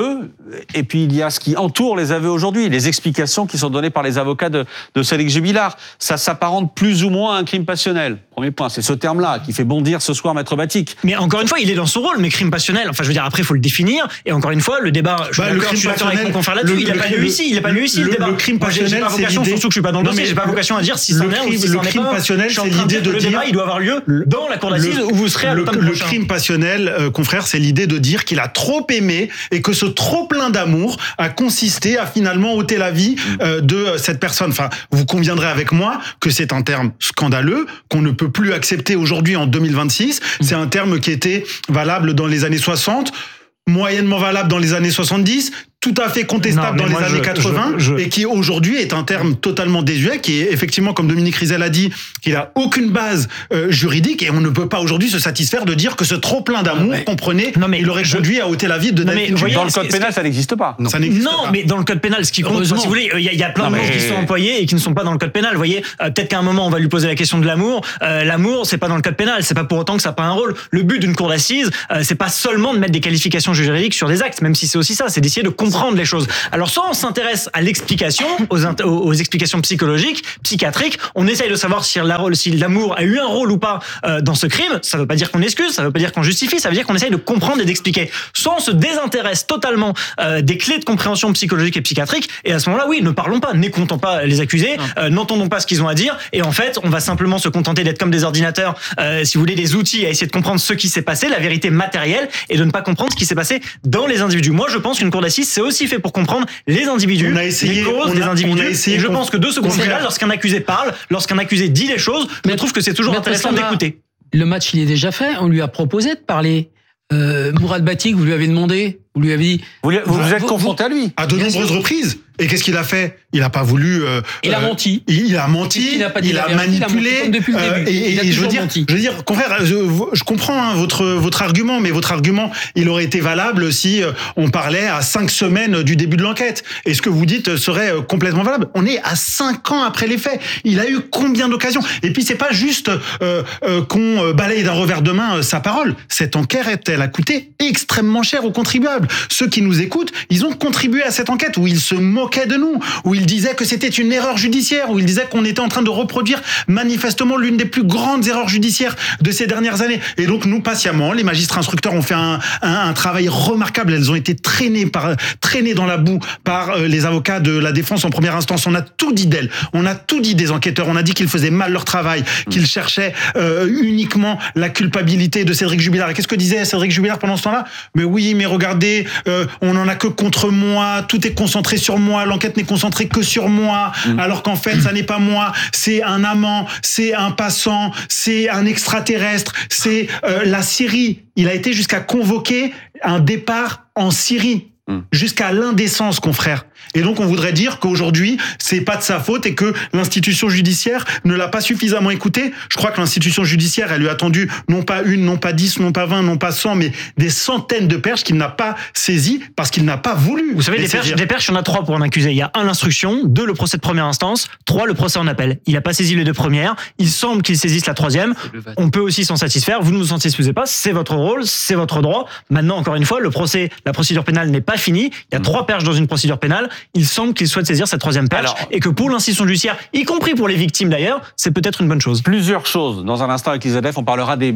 et puis il y a ce qui entoure les aveux aujourd'hui, les explications qui sont données par les avocats de, de Cédric Jubilard. Ça s'apparente plus ou moins à un crime passionnel. Premier point, c'est ce terme-là qui fait bondir ce soir Maître Batik. Mais encore une fois, il est dans son rôle, mais crime passionnel, enfin je veux dire, après il faut le définir, et encore une fois, le débat, je suis bah, d'accord, je suis d'accord avec mon confrère là-dessus, il n'a pas lieu ici, il n'a pas lieu ici le, le débat. Le crime passionnel, j'ai pas vocation, c'est surtout que je suis pas dans le dossier, j'ai pas vocation à dire si c'en est ou si c'en est pas. Le crime passionnel, c'est l'idée de le dire... débat, il doit avoir lieu dans la cour d'assises où vous serez à l'automne prochain. Le crime passionnel, euh, confrère, c'est l'idée de dire qu'il a trop aimé et que ce trop plein d'amour a consisté à finalement ôter la vie euh, de cette personne. Enfin, vous conviendrez avec moi que c'est un terme scandaleux qu'on ne peut plus accepter aujourd'hui en deux mille vingt-six. C'est un terme qui était valable dans les années soixante, moyennement valable dans les années soixante-dix, tout à fait contestable non, dans les années je, quatre-vingts je, je... et qui aujourd'hui est un terme totalement désuet, qui est effectivement, comme Dominique Rizet a dit, qu'il a aucune base euh, juridique et on ne peut pas aujourd'hui se satisfaire de dire que ce trop plein d'amour, mais... comprenez, non, mais il aurait je... conduit à ôter la vie de David. Dans le code pénal, ça n'existe pas. Non, ça n'existe non pas. Mais dans le code pénal, ce qui compte, si vous voulez, il y, y a plein non, de mots mais... qui sont employés et qui ne sont pas dans le code pénal. Vous voyez, euh, peut-être qu'à un moment on va lui poser la question de l'amour. Euh, l'amour, c'est pas dans le code pénal, c'est pas pour autant que ça n'a pas un rôle. Le but d'une cour d'assises, euh, c'est pas seulement de mettre des qualifications juridiques sur des actes, même si c'est aussi ça, c'est d'essayer de comprendre les choses. Alors soit on s'intéresse à l'explication, aux, aux explications psychologiques, psychiatriques, on essaye de savoir si, la, si l'amour a eu un rôle ou pas euh, dans ce crime, ça veut pas dire qu'on excuse, ça veut pas dire qu'on justifie, ça veut dire qu'on essaye de comprendre et d'expliquer. Soit on se désintéresse totalement euh, des clés de compréhension psychologique et psychiatrique, et à ce moment-là, oui, ne parlons pas, n'écoutons pas les accusés, euh, n'entendons pas ce qu'ils ont à dire, et en fait, on va simplement se contenter d'être comme des ordinateurs, euh, si vous voulez, des outils à essayer de comprendre ce qui s'est passé, la vérité matérielle, et de ne pas comprendre ce qui s'est passé dans les individus. Moi, je pense qu'une cour d'assises, c'est aussi fait pour comprendre les individus, on a essayé, les causes on des a, individus. On a essayé, et je pense que de ce point de vue-là, lorsqu'un accusé parle, lorsqu'un accusé dit des choses, je trouve que c'est toujours intéressant d'écouter. Le match, il est déjà fait. On lui a proposé de parler. Euh, Mourad Batik, vous lui avez demandé, vous lui avez dit. Vous, vous, vous êtes confronté à lui à de nombreuses reprises. Et qu'est-ce qu'il a fait? Il n'a pas voulu. Euh, il a menti. Il, il a menti. Il a, pas dit il a manipulé. Il a depuis le début. Euh, et, il a et je veux dire, menti. je veux dire, confrère, je, je comprends hein, votre votre argument, mais votre argument, il aurait été valable si euh, on parlait à cinq semaines du début de l'enquête. Et ce que vous dites serait euh, complètement valable. On est à cinq ans après les faits. Il a eu combien d'occasions? Et puis c'est pas juste euh, euh, qu'on balaye d'un revers de main euh, sa parole. Cette enquête, elle a coûté extrêmement cher aux contribuables. Ceux qui nous écoutent, ils ont contribué à cette enquête où ils se moquaient de nous, où il disait que c'était une erreur judiciaire, où il disait qu'on était en train de reproduire manifestement l'une des plus grandes erreurs judiciaires de ces dernières années. Et donc nous, patiemment, les magistrats instructeurs ont fait un, un, un travail remarquable. Elles ont été traînées, par, traînées dans la boue par euh, les avocats de la défense en première instance. On a tout dit d'elles, on a tout dit des enquêteurs, on a dit qu'ils faisaient mal leur travail, qu'ils cherchaient euh, uniquement la culpabilité de Cédric Jubilard. Et qu'est-ce que disait Cédric Jubilard pendant ce temps-là? Mais oui, mais regardez, euh, on n'en a que contre moi, tout est concentré sur moi, l'enquête n'est concentrée que sur moi, mmh. alors qu'en fait, ça n'est pas moi, c'est un amant, c'est un passant, c'est un extraterrestre, c'est euh, la Syrie. Il a été jusqu'à convoquer un départ en Syrie, mmh. jusqu'à l'indécence, confrère. Et donc, on voudrait dire qu'aujourd'hui, c'est pas de sa faute et que l'institution judiciaire ne l'a pas suffisamment écouté. Je crois que l'institution judiciaire, elle lui a tendu non pas une, non pas dix, non pas vingt, non pas cent, mais des centaines de perches qu'il n'a pas saisies parce qu'il n'a pas voulu. Vous savez, des perches, des perches, il y en a trois pour un accusé. Il y a un, l'instruction, deux, le procès de première instance, trois, le procès en appel. Il n'a pas saisi les deux premières. Il semble qu'il saisisse la troisième. On peut aussi s'en satisfaire. Vous ne vous en satisfaisez pas. C'est votre rôle, c'est votre droit. Maintenant, encore une fois, le procès, la procédure pénale n'est pas finie. Il y a mmh. trois perches dans une procédure pénale. Il semble qu'il souhaite saisir cette troisième perche. Alors, et que pour l'institution judiciaire, y compris pour les victimes d'ailleurs, c'est peut-être une bonne chose. Plusieurs choses. Dans un instant avec Isabelle, on parlera des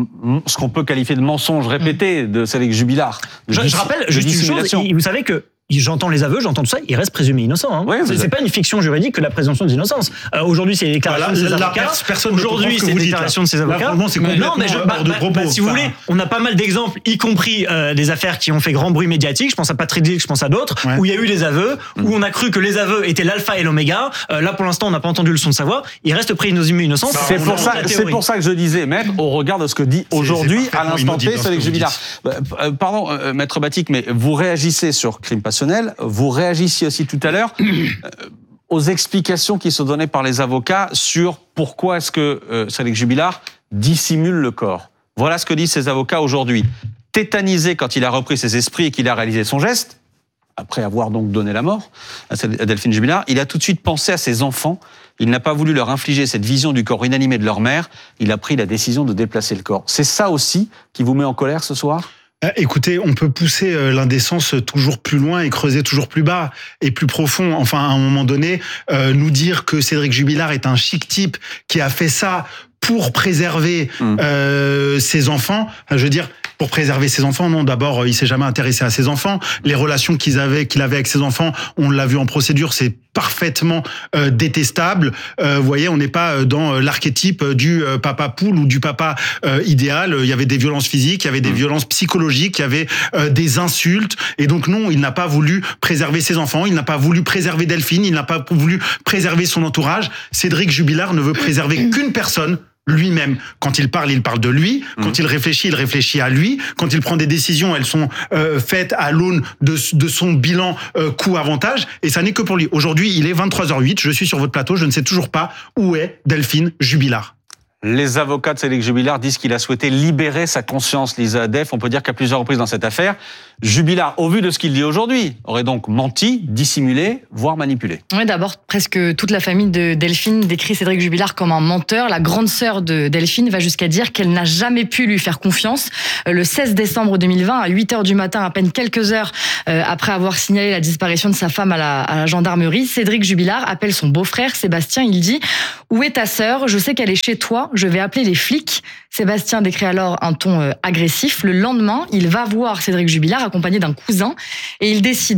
ce qu'on peut qualifier de mensonges répétés mmh. de Cédric Jubilard. Je, je rappelle juste une chose. Vous savez que j'entends les aveux, j'entends tout ça, il reste présumé innocent. Hein. Oui, c'est, c'est pas une fiction juridique que la présomption d'innocence. Euh, aujourd'hui, c'est les déclarations voilà, de ses avocats. Personne aujourd'hui, c'est les déclarations de ses avocats. Là, c'est complètement non, mais je, bah, de propos. Bah, si vous voulez, on a pas mal d'exemples, y compris euh, des affaires qui ont fait grand bruit médiatique. Je pense à Patrick Dick, je pense à d'autres, ouais. où il y a eu des aveux, mmh. où on a cru que les aveux étaient l'alpha et l'oméga. Euh, là, pour l'instant, on n'a pas entendu le son de sa voix. Il reste présumé innocent. C'est pour ça, c'est pour ça que je disais, maître, au regard de ce que dit aujourd'hui, à l'instant T, Cédric Jubilard. Pardon, maître Batik, mais vous réagissez sur crime passionnel, vous réagissiez aussi tout à l'heure euh, aux explications qui sont données par les avocats sur pourquoi est-ce que euh, Cédric Jubilard dissimule le corps. Voilà ce que disent ces avocats aujourd'hui. Tétanisé quand il a repris ses esprits et qu'il a réalisé son geste, après avoir donc donné la mort à Delphine Jubilard, il a tout de suite pensé à ses enfants. Il n'a pas voulu leur infliger cette vision du corps inanimé de leur mère. Il a pris la décision de déplacer le corps. C'est ça aussi qui vous met en colère ce soir ? Écoutez, on peut pousser l'indécence toujours plus loin et creuser toujours plus bas et plus profond. Enfin, à un moment donné, euh, nous dire que Cédric Jubilard est un chic type qui a fait ça pour préserver mmh. euh, ses enfants, je veux dire, pour préserver ses enfants, non, d'abord, il s'est jamais intéressé à ses enfants. Les relations qu'ils avaient, qu'il avait avec ses enfants, on l'a vu en procédure, c'est parfaitement euh, détestable. Euh, vous voyez, on n'est pas dans l'archétype du euh, papa poule ou du papa euh, idéal. Il y avait des violences physiques, il y avait des mmh. violences psychologiques, il y avait euh, des insultes. Et donc non, il n'a pas voulu préserver ses enfants, il n'a pas voulu préserver Delphine, il n'a pas voulu préserver son entourage. Cédric Jubilard ne veut préserver qu'une personne, lui-même. Quand il parle, il parle de lui. Quand mmh. il réfléchit, il réfléchit à lui. Quand il prend des décisions, elles sont euh, faites à l'aune de, de son bilan euh, coût-avantage. Et ça n'est que pour lui. Aujourd'hui, il est vingt-trois heures huit. Je suis sur votre plateau. Je ne sais toujours pas où est Delphine Jubilard. Les avocats de Cédric Jubilard disent qu'il a souhaité libérer sa conscience, Lisa Def. On peut dire qu'à plusieurs reprises dans cette affaire, Jubilard, au vu de ce qu'il dit aujourd'hui, aurait donc menti, dissimulé, voire manipulé. Oui, d'abord, presque toute la famille de Delphine décrit Cédric Jubilard comme un menteur. La grande sœur de Delphine va jusqu'à dire qu'elle n'a jamais pu lui faire confiance. Le seize décembre deux mille vingt, à huit heures du matin, à peine quelques heures après avoir signalé la disparition de sa femme à la, à la gendarmerie, Cédric Jubilard appelle son beau-frère Sébastien. Il dit « Où est ta sœur ? Je sais qu'elle est chez toi. Je vais appeler les flics. » Sébastien décrit alors un ton agressif. Le lendemain, il va voir Cédric Jubilard accompagné d'un cousin et il décide